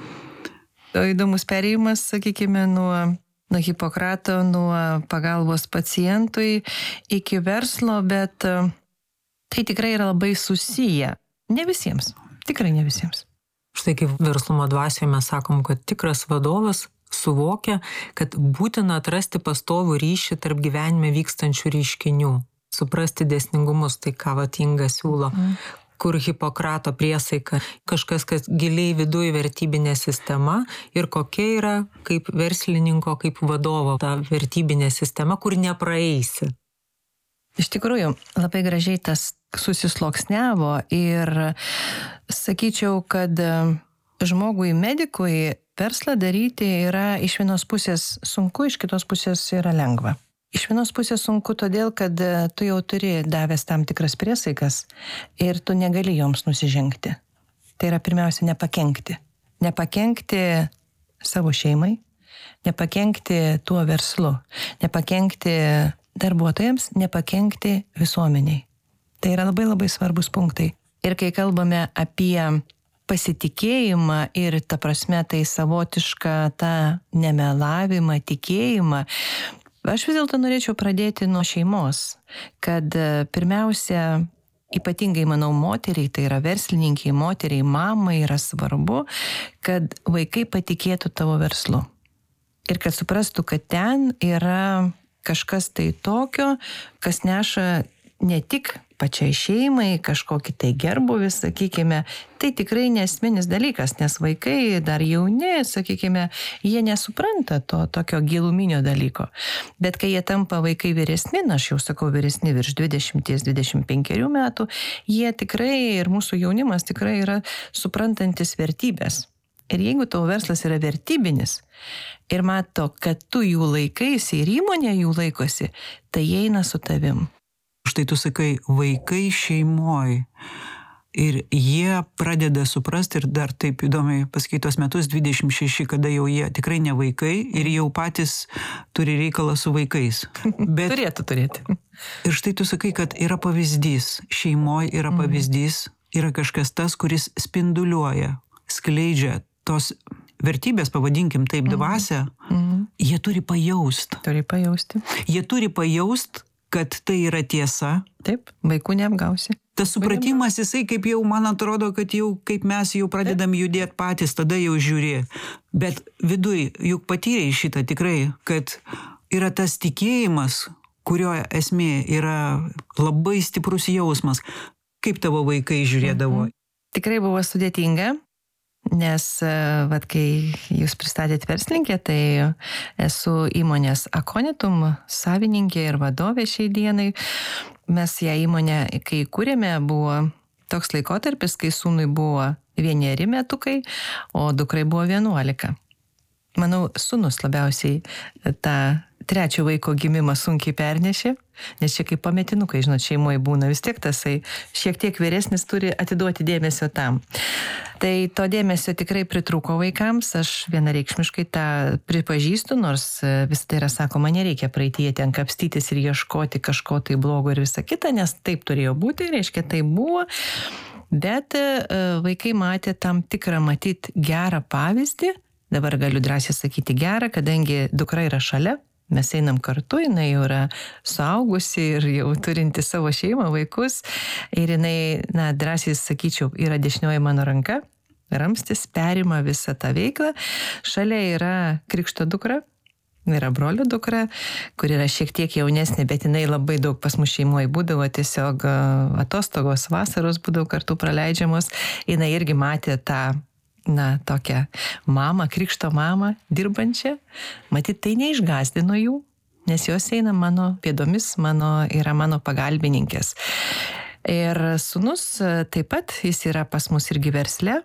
Įdomus perėjimas, sakykime, nuo, nuo Hipokrato, nuo pagalbos pacientui iki verslo, bet tai tikrai yra labai susiję. Ne visiems, tikrai ne visiems. Štai kaip Verslumo dvasioje mes sakom, kad tikras vadovas suvokia, kad būtina atrasti pastovų ryšį tarp gyvenime vykstančių reiškinių, suprasti dėsningumus, tai ką vat Inga siūlo. Mm. Kur Hipokrato priesaika, kažkas, kas giliai viduje vertybinė sistema ir kokia yra kaip verslininko, kaip vadovo ta vertybinė sistema, kur nepraeisi. Iš tikrųjų, labai gražiai tas susisloksniavo ir sakyčiau, kad žmogui medikui verslą daryti yra iš vienos pusės sunku, iš kitos pusės yra lengva. Iš vienos pusės sunku todėl, kad tu jau turi davęs tam tikras priesaikas ir tu negali joms nusižengti. Tai yra pirmiausia nepakenkti. Nepakenkti savo šeimai, nepakenkti tuo verslu, nepakenkti darbuotojams, nepakenkti visuomeniai. Tai yra labai labai svarbus punktai. Ir kai kalbame apie pasitikėjimą ir ta prasme tai savotišką tą nemelavimą, tikėjimą, aš vis dėlto norėčiau pradėti nuo šeimos, kad pirmiausia, ypatingai, manau, moteriai, tai yra verslininkiai, moteriai, mamai yra svarbu, kad vaikai patikėtų tavo verslu. Ir kad suprastų, kad ten yra kažkas tai tokio, kas neša ne tik pačiai šeimai, kažkokį tai gerbuvį, sakykime, tai tikrai nesminis dalykas, nes vaikai dar jauni, sakykime, jie nesupranta to tokio giluminio dalyko. Bet kai jie tampa vaikai vyresni, na, aš jau sakau vyresni virš dvidešimt dvidešimt penkių metų, jie tikrai ir mūsų jaunimas tikrai yra suprantantis vertybės. Ir jeigu tavo verslas yra vertybinis ir mato, kad tu jų laikaisi ir įmonė jų laikosi, tai jie eina su tavim. Štai tu sakai, vaikai šeimoj ir jie pradeda suprasti ir dar taip įdomiai paskaitos metus dvidešimt šeši, kada jau jie tikrai ne vaikai ir jau patys turi reikalą su vaikais. Bet turėtų turėti. Ir štai tu sakai, kad yra pavyzdys, šeimoj yra pavyzdys, yra kažkas tas, kuris spinduliuoja, skleidžia tos vertybės, pavadinkim taip, dvasią, Mhm. jie turi pajaust. Turi pajausti. Jie turi pajaust, kad tai yra tiesa. Taip, vaikų neapgausi. Tas supratimas, jisai kaip jau, man atrodo, kad jau kaip mes jau pradedam judėti patys, tada jau žiūri. Bet viduj, juk patyrei šitą tikrai, kad yra tas tikėjimas, kurio esmė yra labai stiprus jausmas. Kaip tavo vaikai žiūrėdavo? Tikrai buvo sudėtinga. Nes, vat, kai jūs pristatėt verslininkę, tai esu įmonės Akonitum savininkė ir vadovė šiai dienai. Mes ją įmonę, kai kūrėme, buvo toks laikotarpis, kai sūnui buvo vieneri metukai, o dukrai buvo vienuolika. Manau, sūnus labiausiai tą trečio vaiko gimimą sunkiai pernešė, nes čia kaip pametinukai, žinot, šeimoje būna, vis tiek tasai šiek tiek vyresnis turi atiduoti dėmesio tam. Tai to dėmesio tikrai pritrūko vaikams, aš vienareikšmiškai tą pripažįstu, nors vis tai yra sakoma, nereikia praeityje ten kapstytis ir ieškoti kažko tai blogo ir visą kitą, nes taip turėjo būti, reiškia, tai buvo, bet vaikai matė tam tikrą matyt gerą pavyzdį, dabar galiu drąsiai sakyti gerą, kadangi dukra yra šalia, mes einam kartu, jinai jau yra suaugusi ir jau turinti savo šeimą, vaikus. Ir jinai, na, drąsiai sakyčiau, yra dešinioji mano ranka, ramstis, perima visą tą veiklą. Šalia yra krikšto dukra, yra brolio dukra, kur yra šiek tiek jaunesnė, bet jinai labai daug pas mus šeimoje būdavo, tiesiog atostogos, vasaros būdavo kartu praleidžiamos. Jinai irgi matė tą, na, tokią mamą, krikšto mamą, dirbančią. Matyt, tai neišgąsdino jų, nes jos eina mano pėdomis, mano, yra mano pagalbininkės. Ir sūnus taip pat, jis yra pas mus irgi versle,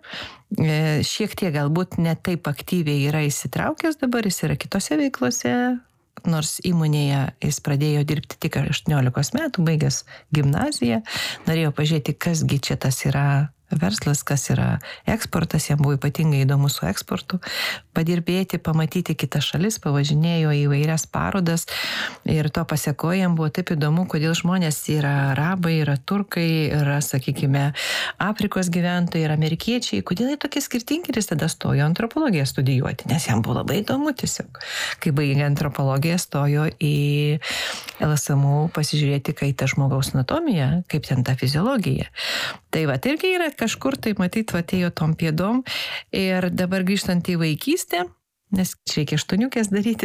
šiek tiek galbūt ne taip aktyviai yra įsitraukęs dabar, jis yra kitose veiklose, nors įmonėje jis pradėjo dirbti tik aštuoniolikos metų, baigęs gimnaziją, norėjo pažiūrėti, kasgi čia tas yra verslas, kas yra eksportas, jam buvo ypatingai įdomu su eksportu, padirbėti, pamatyti kitas šalis, pavažinėjo į vairias parodas ir to pasiekoje jam buvo taip įdomu, kodėl žmonės yra arabai, yra turkai, yra, sakykime, Afrikos gyventojai, yra amerikiečiai, kodėl jie tokie skirtingi ir jis tada stojo antropologiją studijuoti, nes jam buvo labai įdomu tiesiog. Kai baigė antropologiją, stojo į L S M U pasižiūrėti, kaip ta žmogaus anatomija, kaip ten ta fiziologija. Tai va, tai irgi yra kažkur tai matyt, atėjo tom pėdom ir dabar grįžtant į vaikystę, nes reikia aštuoniukės daryti,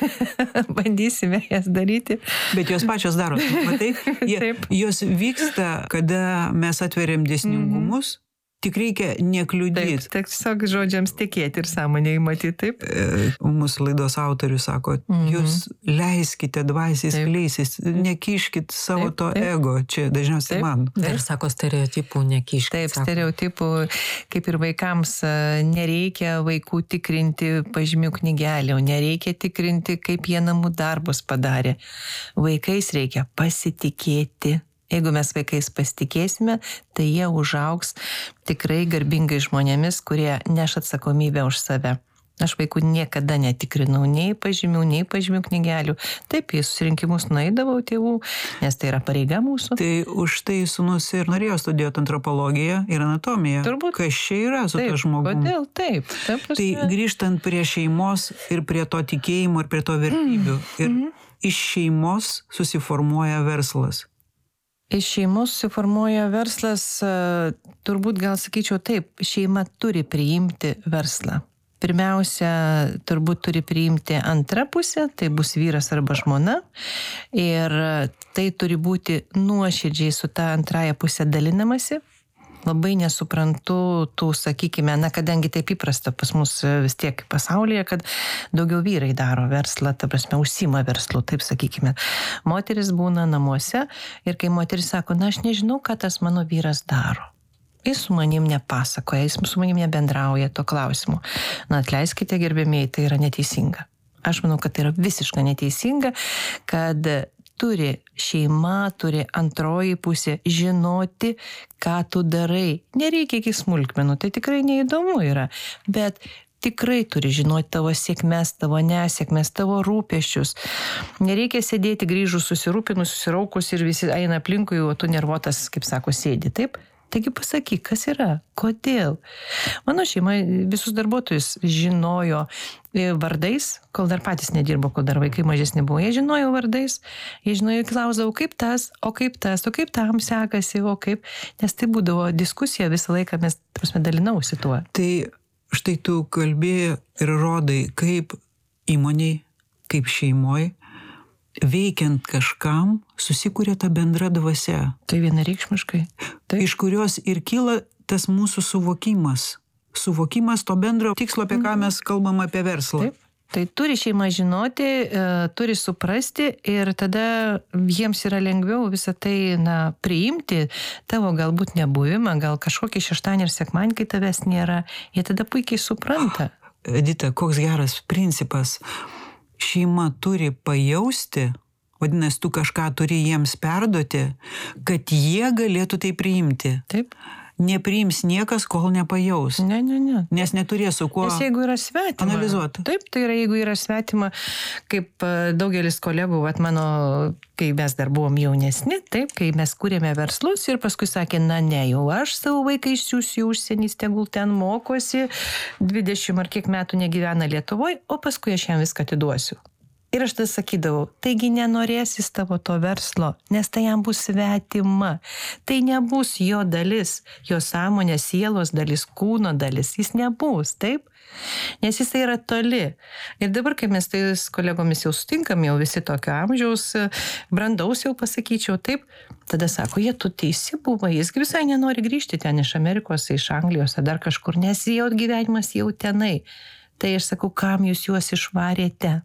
taip bandysime jas daryti. Bet jos pačios daro, matai, jie, jos vyksta, kada mes atveriam dėsningumus, tik reikia nekliudyti. Taip, tiesiog žodžiams tikėti ir sąmonėje matyti, taip. E, mūsų laidos autorius sako, mm-hmm. jūs leiskite dvasiai skleisis, nekiškit savo taip, to taip. Ego, čia dažniausiai taip, man. Taip. Ir sako stereotipų nekiškit. Taip, sako. Stereotipų, kaip ir vaikams, nereikia vaikų tikrinti pažymių knygelį, nereikia tikrinti, kaip jie namų darbus padarė. Vaikais reikia pasitikėti. Jeigu mes vaikais pasitikėsime, tai jie užaugs tikrai garbingai žmonėmis, kurie neš atsakomybę už save. Aš vaikų niekada netikrinau nei pažymių, nei pažymių knygelių. Taip, į susirinkimus nueidavau tėvų, nes tai yra pareiga mūsų. Tai už tai sūnus ir norėjo studijuoti antropologiją ir anatomiją. Turbūt. Kas čia yra su taip, to žmogumi? Kodėl? Taip. taip tai grįžtant prie šeimos ir prie to tikėjimo ir prie to vertybių. Mm. Ir mm. iš šeimos susiformuoja verslas. Iš šeimos susiformuoja verslas, turbūt gal sakyčiau taip, šeima turi priimti verslą. Pirmiausia, turbūt turi priimti antrą pusę, tai bus vyras arba žmona. Ir tai turi būti nuoširdžiai su ta antraja pusė dalinamasi. Labai nesuprantu tų, sakykime, na, kadangi taip įprasta pas mus vis tiek pasaulyje, kad daugiau vyrai daro verslą, ta prasme, užsima verslu, taip sakykime. Moteris būna namuose ir kai moteris sako, na, aš nežinau, ką tas mano vyras daro. Jis su manim nepasakoja, jis su manim nebendrauja to klausimu. Na, atleiskite, gerbėmiai, tai yra neteisinga. Aš manau, kad tai yra visiškai neteisinga, kad turi šeima, turi antroji pusė žinoti, ką tu darai. Nereikia iki smulkmenų, tai tikrai neįdomu yra, bet tikrai turi žinoti tavo sėkmes, tavo nesėkmes, tavo rūpesčius. Nereikia sėdėti grįžus susirūpinus, susiraukus ir visi eina aplinkui, o tu nervuotas, kaip sako, sėdi, taip? Taigi pasakyk, kas yra, kodėl. Mano šeima visus darbuotojus žinojo vardais, kol dar patys nedirbo, kol dar vaikai mažesni buvo. Jie žinojo vardais, jie žinojo, klausdavo, kaip tas, o kaip tas, o kaip tam sekasi, o kaip. Nes tai būdavo diskusija visą laiką, mes, prasme, dalinausi tuo. Tai štai tu kalbėjai ir rodai, kaip įmoniai, kaip šeimoj, veikiant kažkam, susikūrė ta bendra dvasia. Tai vienareikšmiškai. Taip. Iš kurios ir kyla tas mūsų suvokimas suvokimas to bendro tikslo, apie ką mes kalbam apie verslą. Taip. Tai turi šeima žinoti, turi suprasti ir tada jiems yra lengviau visą tai na, priimti, tavo galbūt nebuvimą, gal kažkokį šeštadienį ir sekmadienį, kai tavęs nėra, jie tada puikiai supranta. Edita, koks geras principas. Šeima turi pajausti, vadinasi, tu kažką turi jiems perduoti, kad jie galėtų tai priimti. Taip. Nepriims niekas, kol nepajaus. Ne, ne, ne. Nes neturės su kuo Nes jeigu yra svetima. Analizuoti. Taip, tai yra, jeigu yra svetima, kaip daugelis kolegų, vat mano, kai mes dar buvom jaunesni, taip, kai mes kūrėme verslus ir paskui sakė, na ne, jau aš savo vaiką išsiųsiu į užsienį, tegul ten mokosi, dvidešimt ar kiek metų negyvena Lietuvoje, o paskui aš jam viską atiduosiu. Ir aš tada sakydavau, taigi nenorės jis tavo to verslo, nes tai jam bus svetima. Tai nebus jo dalis, jo sąmonės, sielos dalis, kūno dalis. Jis nebus, taip? Nes jis tai yra toli. Ir dabar, kai mes tai su kolegomis jau sutinkam, jau visi tokio amžiaus, brandaus jau pasakyčiau, taip, tada sako, jie tu teisi buvo, jis visai nenori grįžti ten iš Amerikos, iš Anglijos ar dar kažkur, nes jo gyvenimas jau tenai. Tai aš sakau, kam jūs juos išvarėte?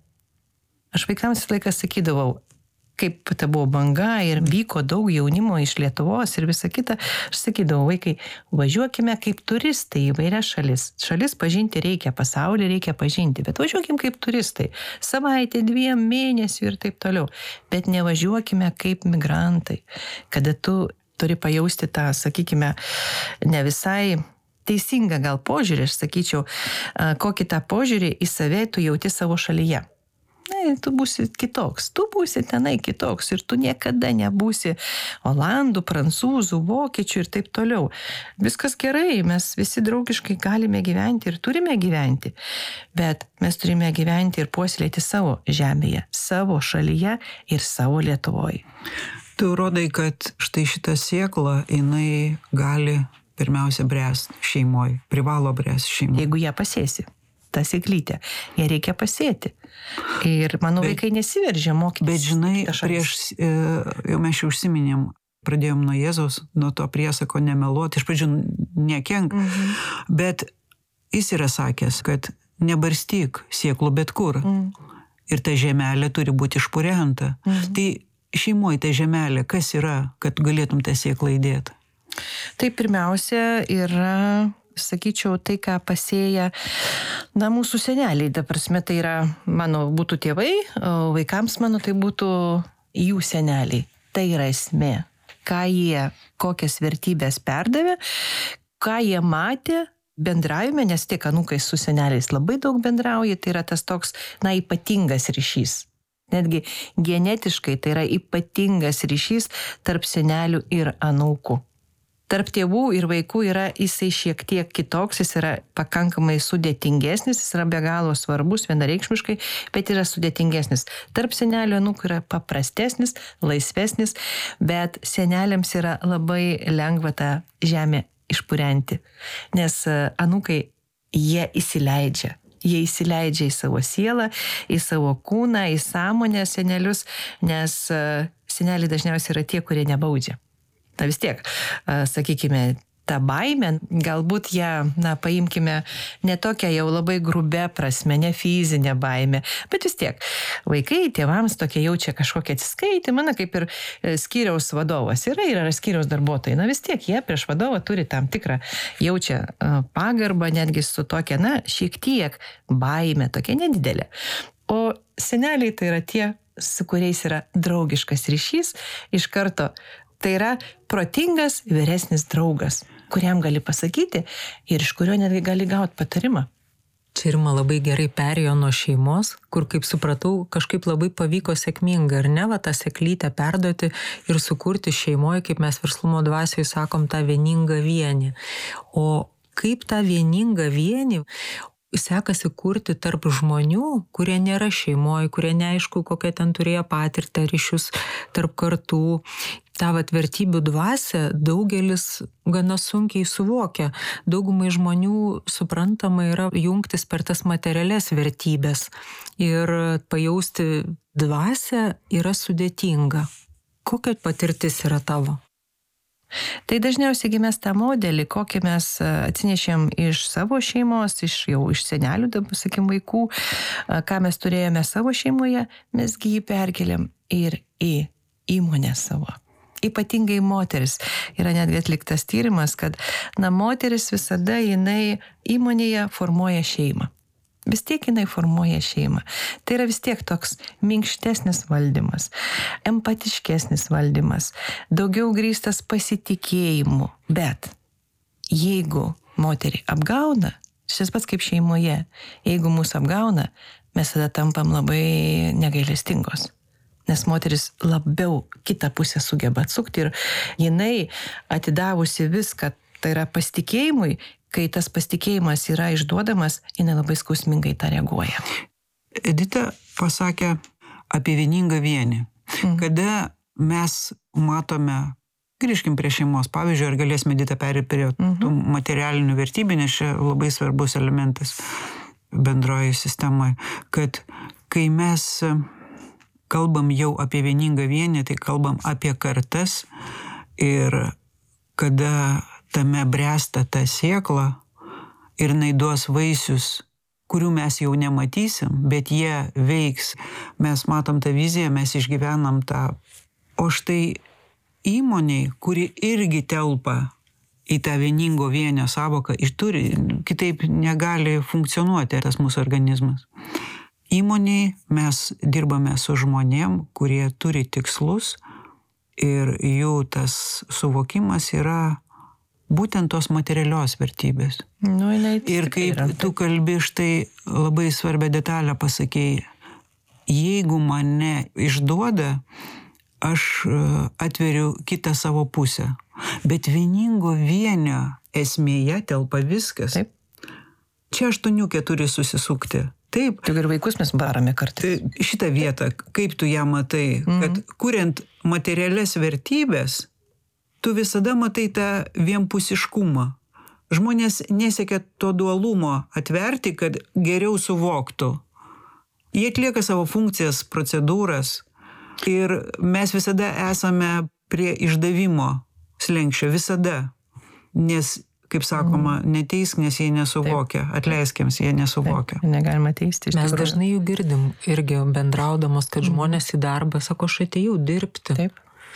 Aš vaikams visą laiką sakydavau, kaip ta buvo banga ir vyko daug jaunimo iš Lietuvos ir visa kita, aš sakydavau, vaikai, važiuokime kaip turistai į vairias šalis. Šalis pažinti reikia, pasaulį reikia pažinti, bet važiuokim kaip turistai. Savaitę, dviem mėnesių ir taip toliau. Bet nevažiuokime kaip migrantai, kada tu turi pajausti tą, sakykime, ne visai teisingą gal požiūrį, aš sakyčiau, kokį tą požiūrį į save tu jauti savo šalyje. Na, tu būsi kitoks, tu būsi tenai kitoks ir tu niekada nebūsi olandų, prancūzų, vokiečių ir taip toliau. Viskas gerai, mes visi draugiškai galime gyventi ir turime gyventi, bet mes turime gyventi ir puoselėti savo žemėje, savo šalyje ir savo Lietuvoje. Tu rodai, kad štai šitą sėklą, jinai gali pirmiausia bręsti šeimoje, privalo bręsti šeimoje. Jeigu ją pasėsi. Ta sėklytė, ją reikia pasėti. Ir mano bet, vaikai nesiveržia mokytis. Bet žinai, prieš, jau mes jau užsiminėm, pradėjom nuo Jėzaus, nuo to priesako nemeluoti, iš pradžių nekenk, mhm. bet jis yra sakęs, kad nebarstyk sėklų bet kur. Mhm. Ir ta žemelė turi būti išpurenta. Mhm. Tai šeimoje ta žemelė, kas yra, kad galėtum tą sėklą įdėti? Tai pirmiausia yra... sakyčiau, tai, ką pasėja, na, mūsų seneliai, ta prasme, tai yra, mano būtų tėvai, o vaikams mano tai būtų jų seneliai. Tai yra esmė, ką jie, kokias vertybės perdavė, ką jie matė bendravime, nes tiek anūkai su seneliais labai daug bendrauja, tai yra tas toks, na, ypatingas ryšys. Netgi genetiškai tai yra ypatingas ryšys tarp senelių ir anūkų. Tarp tėvų ir vaikų yra jisai šiek tiek kitoks, jis yra pakankamai sudėtingesnis, jis yra be galo svarbus, vienareikšmiškai, bet yra sudėtingesnis. Tarp senelių anūkų yra paprastesnis, laisvesnis, bet seneliams yra labai lengva tą žemę išpurenti, nes anūkai jie įsileidžia. Jie įsileidžia į savo sielą, į savo kūną, į sąmonę senelius, nes seneliai dažniausiai yra tie, kurie nebaudžia. Na vis tiek, sakykime, ta baimė, galbūt ją, na, paimkime ne tokią jau labai grubę prasme, ne fizinę baimę, bet vis tiek, vaikai tėvams tokia jaučia kažkokią atsiskaitimą, na, kaip ir skyriaus vadovas yra ir yra skyriaus darbuotojai, na vis tiek jie prieš vadovą turi tam tikrą, jaučia pagarbą, netgi su tokia, na, šiek tiek baimė, tokia nedidelė. O seneliai tai yra tie, su kuriais yra draugiškas ryšys, iš karto tai yra protingas vyresnis draugas, kuriam gali pasakyti ir iš kurio netgi gali gauti patarimą. Čia Irma labai gerai perėjo nuo šeimos, kur, kaip supratau, kažkaip labai pavyko sėkmingai, ar ne, va, tą sėklytę perduoti ir sukurti šeimoje, kaip mes verslumo dvasioje sakom, tą vieningą vienį. O kaip tą vieningą vienį sekasi kurti tarp žmonių, kurie nėra šeimoje, kurie neaišku, kokie ten turėjo patirtą ryšius tarp kartų. Ta vat vertybių dvasia daugelis gana sunkiai suvokia. Daugumai žmonių suprantama yra jungtis per tas materialias vertybės. Ir pajausti dvasią yra sudėtinga. Kokia patirtis yra tavo? Tai dažniausiai mes tą modelį, kokį mes atsinešėm iš savo šeimos, iš jau iš senelių, dabar sakim, vaikų, ką mes turėjome savo šeimoje, mesgi jį perkeliam ir į įmonę savo. Ypatingai moteris. Yra netgi atliktas tyrimas, kad na, moteris visada jinai įmonėje formuoja šeimą. Vis tiek jinai formuoja šeimą. Tai yra vis tiek toks minkštesnis valdymas, empatiškesnis valdymas, daugiau grįstas pasitikėjimu. Bet jeigu moterį apgauna, šis pats kaip šeimoje, jeigu mūsų apgauna, mes tada tampam labai negailestingos. Nes moteris labiau kitą pusę sugeba atsukti ir jinai atidavusi viską, tai yra pasitikėjimui, kai tas pasitikėjimas yra išduodamas, jinai labai skausmingai tą reaguoja. Edita pasakė apie vieningą vienį. Mm. Kada mes matome, grįžkim prie šeimos, pavyzdžiui, ar galėsime Edita perėti prie mm-hmm. tų materialinių vertybių, nes čia labai svarbus elementas bendroje sistemoje, kad kai mes kalbam jau apie vieningą vienį, tai kalbam apie kartas ir kada tame bręsta ta sėkla ir jinai duos vaisius, kurių mes jau nematysim, bet jie veiks. Mes matom tą viziją, mes išgyvenam tą. O štai įmoniai, kuri irgi telpa į tą vieningo vienio savoką, ir turi, kitaip negali funkcionuoti tas mūsų organizmas. Įmoniai mes dirbame su žmonėm, kurie turi tikslus ir jų tas suvokimas yra būtent tos materialios vertybės. Nu, ir kaip yra, tu kalbi štai labai svarbią detalę pasakėjai, jeigu mane išduoda, aš atveriu kitą savo pusę. Bet vieningo vienio esmėje telpa viskas. Taip. Čia aštuoniukė turi susisukti. Taip. Tik ir vaikus mes barame kartais. Tai šitą vietą, kaip tu ją matai, mm-hmm. kad kuriant materialias vertybės, tu visada matai tą vienpusiškumą. Žmonės nesiekia to dualumo atverti, kad geriau suvoktų. Jie atlieka savo funkcijas, procedūras ir mes visada esame prie išdavimo slenkščio, visada. Nes, kaip sakoma, neteisk, nes jie nesuvokia. Atleiskiems, jie nesuvokia. Taip, negalima teisti. Mes dažnai jų girdim irgi bendraudamos, kad žmonės į darbą sako, aš atėjau dirbti. Taip.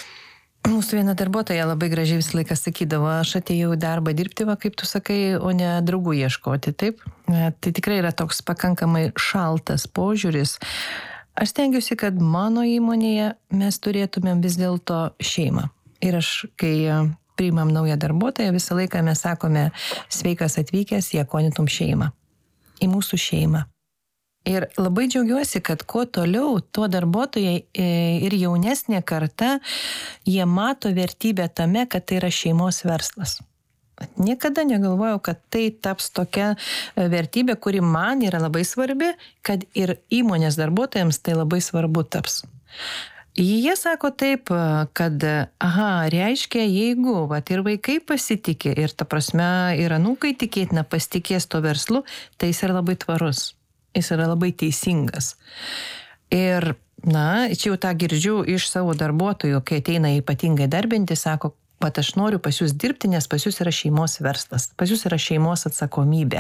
Mūsų viena darbuotoja labai gražiai visą laiką sakydavo, aš atėjau į darbą dirbti, va, kaip tu sakai, o ne draugų ieškoti, taip? Tai tikrai yra toks pakankamai šaltas požiūris. Aš stengiuosi, kad mano įmonėje mes turėtumėm vis dėlto šeimą. Ir aš, kai priimam naują darbuotoją, visą laiką mes sakome, sveikas atvykęs į Akonitum šeimą. Į mūsų šeimą. Ir labai džiaugiuosi, kad kuo toliau, tuo darbuotojai ir jaunesnė karta, jie mato vertybę tame, kad tai yra šeimos verslas. Niekada negalvojau, kad tai taps tokia vertybė, kuri man yra labai svarbi, kad ir įmonės darbuotojams tai labai svarbu taps. Jie sako taip, kad, aha, reiškia, jeigu vat, ir vaikai pasitikė, ir ta prasme, ir anūkai tikėtina pasitikės to verslu, tai jis yra labai tvarus. Jis yra labai teisingas. Ir, na, čia jau tą girdžiu iš savo darbuotojų, kai ateina ypatingai darbinti, sako, pat aš noriu pas jūs dirbti, nes pas jūs yra šeimos verslas, pas jūs yra šeimos atsakomybė.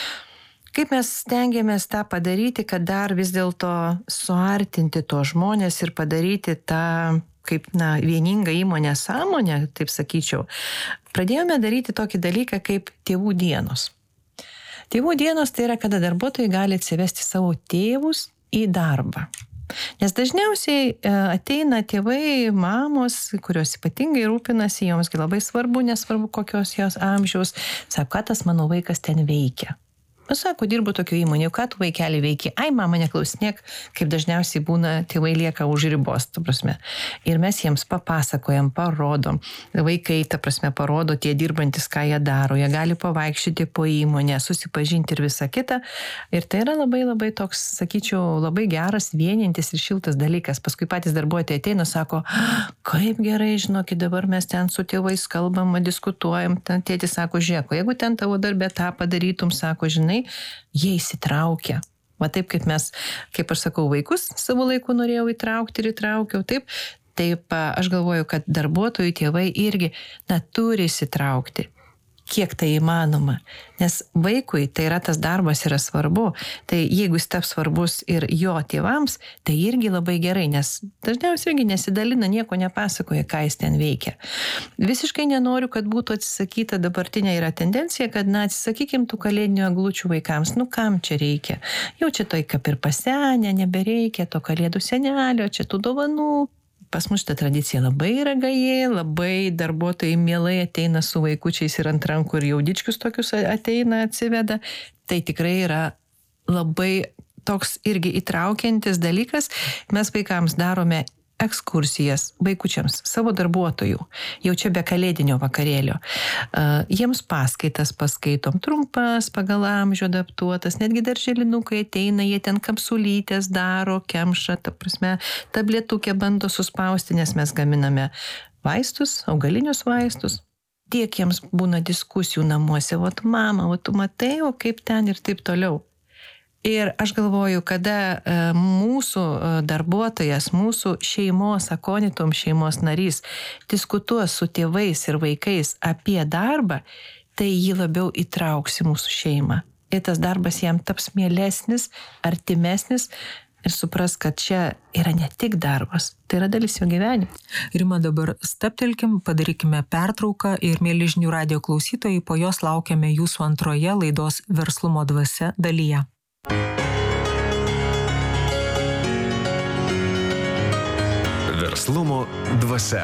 Kaip mes stengiamės tą padaryti, kad dar vis dėlto suartinti to žmonės ir padaryti tą, kaip, na, vieningą įmonę sąmonę, taip sakyčiau, pradėjome daryti tokį dalyką kaip tėvų dienos. Tėvų dienos tai yra, kada darbuotojai gali atsivesti savo tėvus į darbą. Nes dažniausiai ateina tėvai, mamos, kurios ypatingai rūpinasi, joms labai svarbu, nesvarbu kokios jos amžiaus, sako, ką tas mano vaikas ten veikia. Aš sako, dirbu tokio įmonėje, ką tu vaikelį veiki? Ai, mama, neklausinėk, kaip dažniausiai būna, tėvai lieka už ribos, ta prasme. Ir mes jiems papasakojam, parodom. Vaikai, ta prasme, parodo tie dirbantis, ką jie daro. Jie gali pavaikščioti po įmonę, susipažinti ir visą kitą. Ir tai yra labai labai toks, sakyčiau, labai geras, vienintis ir šiltas dalykas. Paskui patys darbuotojai ateina, sako, kaip gerai, žinokit, dabar mes ten su tėvais kalbam, diskutuojam. Ten tėtis sako, žiūrėk, jeigu ten tavo darbė tą padarytum, sako, žinai, jie įsitraukia. Va taip, kaip mes, kaip aš sakau, vaikus savo laiku norėjau įtraukti ir įtraukiau, taip, Taip, aš galvoju, kad darbuotojų tėvai irgi, na, turi įsitraukti, kiek tai įmanoma. Nes vaikui tai yra tas darbas yra svarbu. Tai jeigu jis taps svarbus ir jo tėvams, tai irgi labai gerai, nes dažniausiai irgi nesidalina, nieko nepasakoja, ką jis ten veikia. Visiškai nenoriu, kad būtų atsisakyta, dabartinė yra tendencija, kad, na, atsisakykim tų kalėdinių eglučių vaikams. Nu, kam čia reikia? Jau čia tai kaip ir pasenė, nebereikia to kalėdų senelio, čia tų dovanų. Pas mus šitą tradiciją labai yra gaji, labai darbuotojai mielai ateina su vaikučiais ir ant rankų ir jaudičkius tokius ateina, atsiveda. Tai tikrai yra labai toks irgi įtraukiantis dalykas. Mes vaikams darome ekskursijas vaikučiams, savo darbuotojų, jau čia be kalėdinio vakarėlio. Uh, jiems paskaitas paskaitom, trumpas, pagal amžių adaptuotas, netgi darželinukai ateina, jie ten kapsulytės daro, kemša, ta prasme, tabletukę bando suspausti, nes mes gaminame vaistus, augalinius vaistus. Tiek jiems būna diskusijų namuose, o tu mama, o tu matai, o kaip ten ir taip toliau. Ir aš galvoju, kada mūsų darbuotojas, mūsų šeimos, akonitum šeimos narys diskutuos su tėvais ir vaikais apie darbą, tai jį labiau įtrauks į mūsų šeimą. Ir tas darbas jam taps mielesnis, artimesnis ir supras, kad čia yra ne tik darbas, tai yra dalis jo gyvenimo. Rima, dabar staptelkim, padarykime pertrauką ir, mieli žinių radijo klausytojai, po jos laukiame jūsų antroje laidos Verslumo dvasia dalyje. Verslumo dvasia.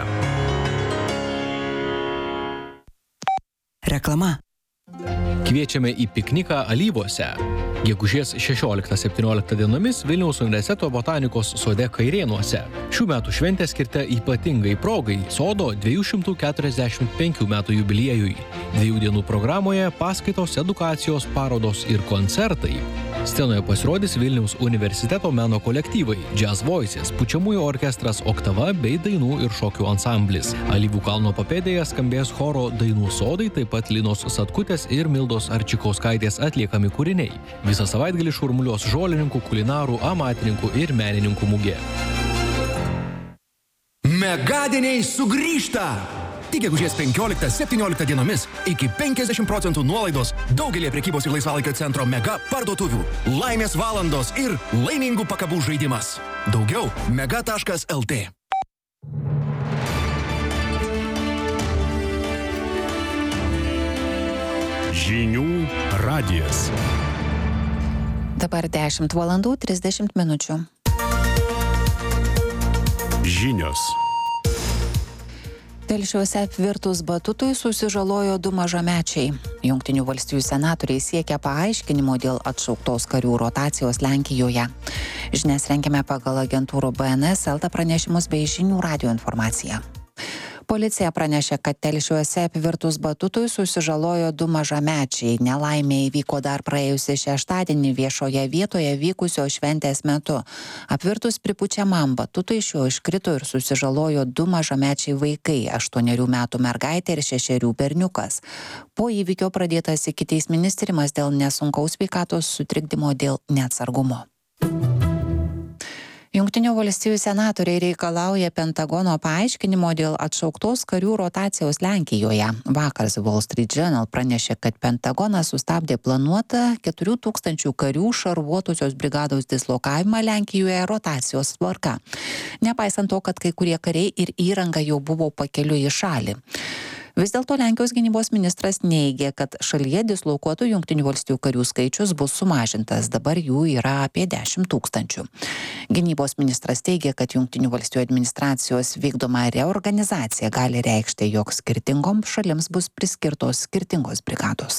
Reklama. Kviečiame į pikniką Alyvuose. Gegužės šešioliktą septynioliktą dienomis Vilniaus universiteto botanikos sode Kairėnuose. Šių metų šventė skirta ypatingai progai sodo dviejų šimtų keturiasdešimt penkių metų jubiliejui. Dviejų dienų programoje paskaitos, edukacijos, parodos ir koncertai. Scenoje pasirodys Vilniaus universiteto meno kolektyvai, Jazz Voices, pučiamųjų orkestras Oktava bei dainų ir šokių ansamblis. Alyvų kalno papėdėje skambės choro Dainų sodai, taip pat Linos Satkutės ir Mildos Arčikauskaitės atliekami kūriniai. Visą savaitgalį šurmuliuos žolininkų, kulinarų, amatininkų ir menininkų mugė. Megadieniai sugrįžta! Tik gegužės penkioliktą septynioliktą dienomis iki penkiasdešimt procentų nuolaidos daugelį prekybos ir laisvalaikio centro mega parduotuvių, laimės valandos ir laimingų pakabų žaidimas. Daugiau mega taškas lt. Žinių radijas. Dabar dešimt valandų trisdešimt minučių. Žinios. Telšiuose apvirtus batutui susižalojo du mažamečiai. Jungtinių valstijų senatoriai siekia paaiškinimo dėl atšauktos karių rotacijos Lenkijoje. Žinias rengiame pagal agentūrų B N S, Elta pranešimus bei žinių radijo informaciją. Policija pranešė, kad Telšiuose apvirtus batutui susižalojo du mažamečiai. Nelaimė įvyko dar praėjusį šeštadienį viešoje vietoje vykusio šventės metu. Apvirtus pripučiamam batutui iš jo iškrito ir susižalojo du mažamečiai vaikai - aštuonerių metų mergaitė ir šešerių berniukas. Po įvykio pradėtas ikiteisminis tyrimas dėl nesunkaus sveikatos sutrikdymo dėl neatsargumo. Jungtinių valstijų senatoriai reikalauja Pentagono paaiškinimo dėl atšauktos karių rotacijos Lenkijoje. Vakar The Wall Street Journal pranešė, kad Pentagonas sustabdė planuotą keturių tūkstančių karių šarvuotosios brigados dislokavimą Lenkijoje rotacijos tvarka. Nepaisant to, kad kai kurie kariai ir įranga jau buvo pakeliui į šalį. Vis dėlto Lenkijos gynybos ministras neigė, kad šalyje dislokuotų Jungtinių valstijų karių skaičius bus sumažintas, dabar jų yra apie dešimt tūkstančių. Gynybos ministras teigė, kad Jungtinių valstijų administracijos vykdoma reorganizacija gali reikšti, jog skirtingoms šalims bus priskirtos skirtingos brigados.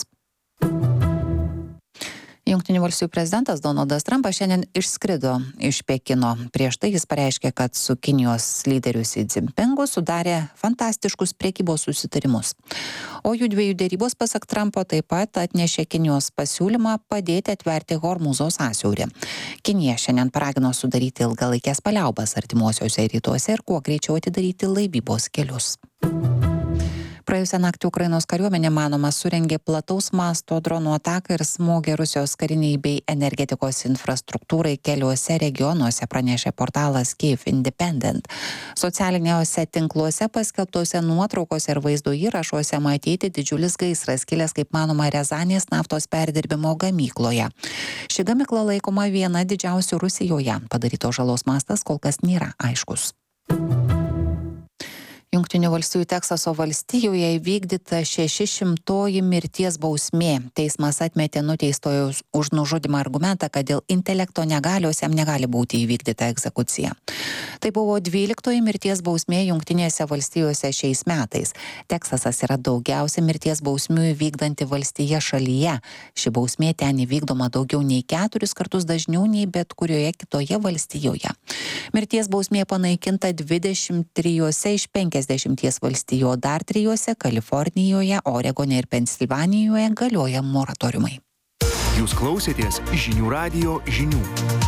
Jungtinių valstijų prezidentas Donaldas Trumpas šiandien išskrido iš Pekino. Prieš tai jis pareiškė, kad su Kinijos lyderiu Xi Jinpingu sudarė fantastiškus prekybos susitarimus. O jų dviejų dėrybos, pasak Trumpo, taip pat atnešė Kinijos pasiūlymą padėti atverti Hormūzo sąsiaurį. Kinija šiandien paragino sudaryti ilgalaikės paliaubas artimuosiuose rytuose ir kuo greičiau atidaryti laivybos kelius. Praėjusią naktį Ukrainos kariuomenė, manoma, surengė plataus masto dronų ataką ir smogė Rusijos kariniai bei energetikos infrastruktūrai keliuose regionuose, pranešė portalas Kyiv Independent. Socialiniuose tinkluose paskelbtose nuotraukose ir vaizdo įrašuose matyti didžiulis gaisras kilęs, kaip manoma, Rezanės naftos perdirbimo gamykloje. Ši gamykla laikoma viena didžiausių Rusijoje. Padarytos žalos mastas kol kas nėra aiškus. Jungtinių valstijų Teksaso valstijoje įvykdyta šešišimtoji mirties bausmė. Teismas atmetė nuteistojo už nužudymą argumentą, kad dėl intelekto negalios jam negali būti įvykdyta egzekucija. Tai buvo dvyliktoji mirties bausmė Jungtinėse valstijose šiais metais. Teksasas yra daugiausia mirties bausmių įvykdanti valstija šalyje. Ši bausmė ten įvykdoma daugiau nei keturis kartus dažniau nei bet kurioje kitoje valstijoje. Mirties bausmė panaikinta dvidešimt trijose iš penkiasdešimties valstijų, o dar trijose - Kalifornijoje, Oregone ir Pensilvanijoje - galioja moratoriumai. Jūs klausėtės Žinių radijo žinių.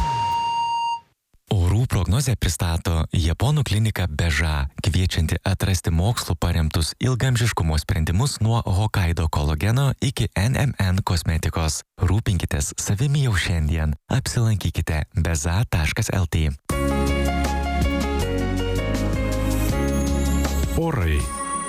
Orų prognozę pristato Japonų klinika Beža, kviečianti atrasti mokslu paremtus ilgamžiškumo sprendimus nuo Hokkaido kolageno iki N M N kosmetikos. Rūpinkitės savimi jau šiandien. Apsilankykite beza taškas el tė. Orai.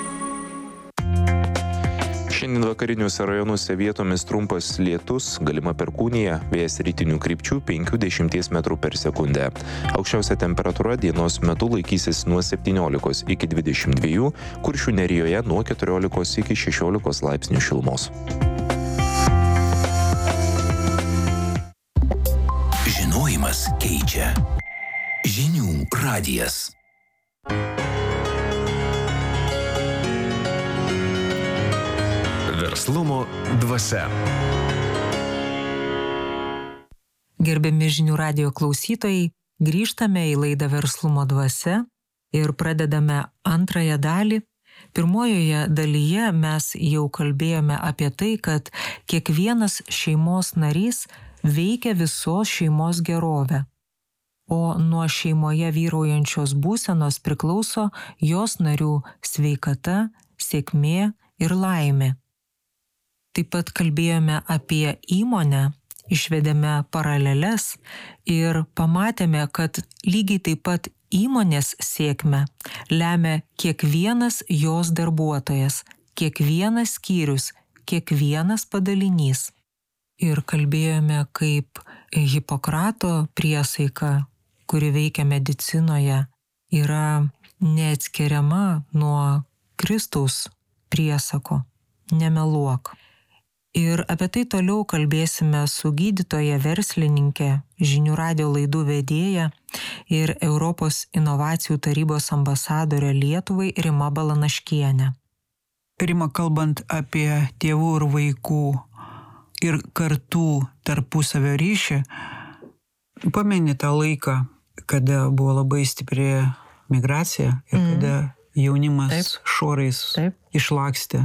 Šiandien vakariniuose rajonuose vietomis trumpas lietus, galima perkūnija, vėjas rytinių krypčių penkių dešimties metrų per sekundę. Aukščiausia temperatūra dienos metu laikysis nuo septyniolikos iki dvidešimt dviejų, Kuršių nerijoje nuo keturiolikos iki šešiolikos laipsnių šilumos. Žinojimas keičia. Žinių radijas. Verslumo dvasia. Gerbiami Žinių radijo klausytojai, grįžtame į laidą Verslumo dvasia ir pradedame antrąją dalį. Pirmojoje dalyje mes jau kalbėjome apie tai, kad kiekvienas šeimos narys veikia visos šeimos gerovę, o nuo šeimoje vyraujančios būsenos priklauso jos narių sveikata, sėkmė ir laimė. Taip pat kalbėjome apie įmonę, išvedėme paraleles ir pamatėme, kad lygiai taip pat įmonės sėkmę lemia kiekvienas jos darbuotojas, kiekvienas skyrius, kiekvienas padalinys. Ir kalbėjome, kaip Hipokrato priesaika, kuri veikia medicinoje, yra neatskiriama nuo Kristaus priesako – nemeluok. Ir apie tai toliau kalbėsime su gydytoja verslininkė, Žinių radijo laidų vedėja ir Europos inovacijų tarybos ambasadorė Lietuvai Rima Balanaškienė. Rima, kalbant apie tėvų ir vaikų ir kartų tarpusavio ryšį, pameni tą laiką, kada buvo labai stipri migracija ir mm. kada jaunimas Taip. šorais Taip. išlakstė.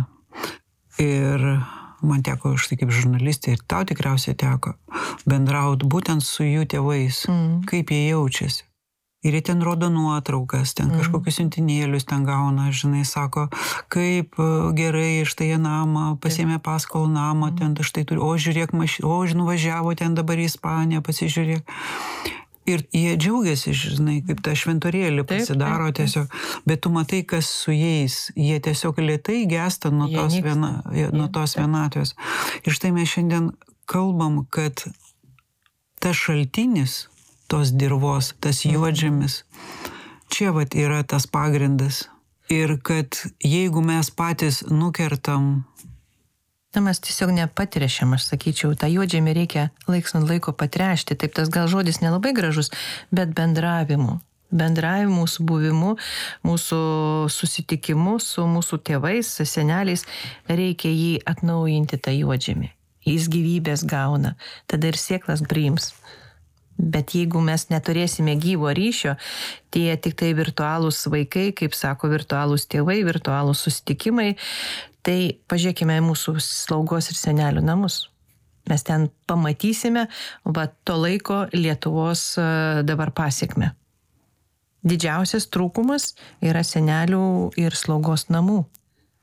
Ir man teko, aš tai kaip žurnalistė, ir tau tikriausiai teko bendrauti būtent su jų tėvais, mm. kaip jie jaučiasi. Ir jie ten rodo nuotraukas, ten mm. kažkokius siuntinėlius ten gauna, žinai, sako, kaip gerai štai jie namą, pasiėmė paskolą namą, mm. ten štai turi, o žiūrėk, maši, o nuvažiavo ten dabar į Ispaniją, pasižiūrėk. Ir jie džiaugiasi, žinai, kaip tą šventorėlį pasidaro taip, taip, taip. tiesiog. Bet tu matai, kas su jais. Jie tiesiog lėtai gesta nuo tos, viena, nuo tos vienatvės. Ir štai mes šiandien kalbam, kad tas šaltinis, tos dirvos, tas juodžemis, čia vat yra tas pagrindas. Ir kad jeigu mes patys nukertam, Na, mes tiesiog nepatrešėm, aš sakyčiau, tą juodžemį reikia laiks nuo laiko patrešti. Taip, tas gal žodis nelabai gražus, bet bendravimu. Bendravimu, su buvimu, mūsų susitikimu su mūsų tėvais, su seneliais, reikia jį atnaujinti tą juodžemį. Jis gyvybės gauna, tada ir sėklas priims. Bet jeigu mes neturėsime gyvo ryšio, tie tik tai virtualūs vaikai, kaip sako, virtualūs tėvai, virtualūs susitikimai, tai pažiūrėkime mūsų slaugos ir senelių namus. Mes ten pamatysime, va, to laiko Lietuvos dabar pasiekme. Didžiausias trūkumas yra senelių ir slaugos namų.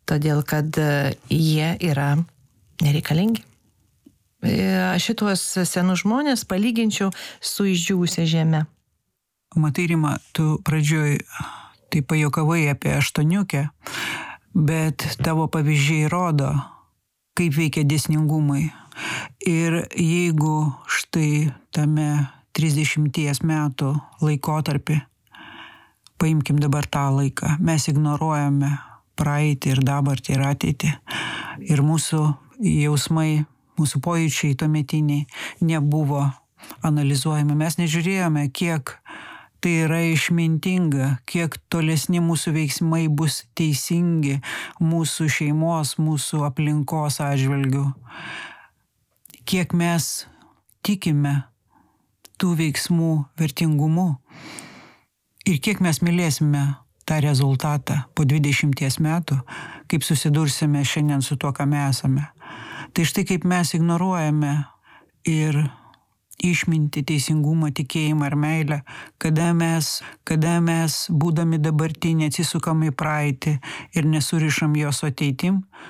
todėl kad e, jie yra nereikalingi. E, Šituos senus žmonės palyginčiau su išdžiūvusia žeme. Matai, Rima, tu pradžioj tai pajokavai apie aštuoniukę, bet tavo pavyzdžiai rodo, kaip veikia dėsningumai. Ir jeigu štai tame trisdešimties metų laikotarpį, paimkim dabar tą laiką, mes ignoruojame praeitį ir dabartį ir ateitį. Ir mūsų jausmai, mūsų pojūčiai tuometiniai nebuvo analizuojami. Mes nežiūrėjome, kiek tai yra išmintinga, kiek tolesni mūsų veiksmai bus teisingi mūsų šeimos, mūsų aplinkos atžvilgių. Kiek mes tikime tų veiksmų vertingumu ir kiek mes mylėsime tą rezultatą po dvidešimties metų, kaip susidursime šiandien su tuo, ką mes esame. Tai štai kaip mes ignoruojame ir išmintį, teisingumą, tikėjimą ir meilę, kada mes, kada mes būdami dabartinį atsisukam į praeitį ir nesurišam jos su ateitim,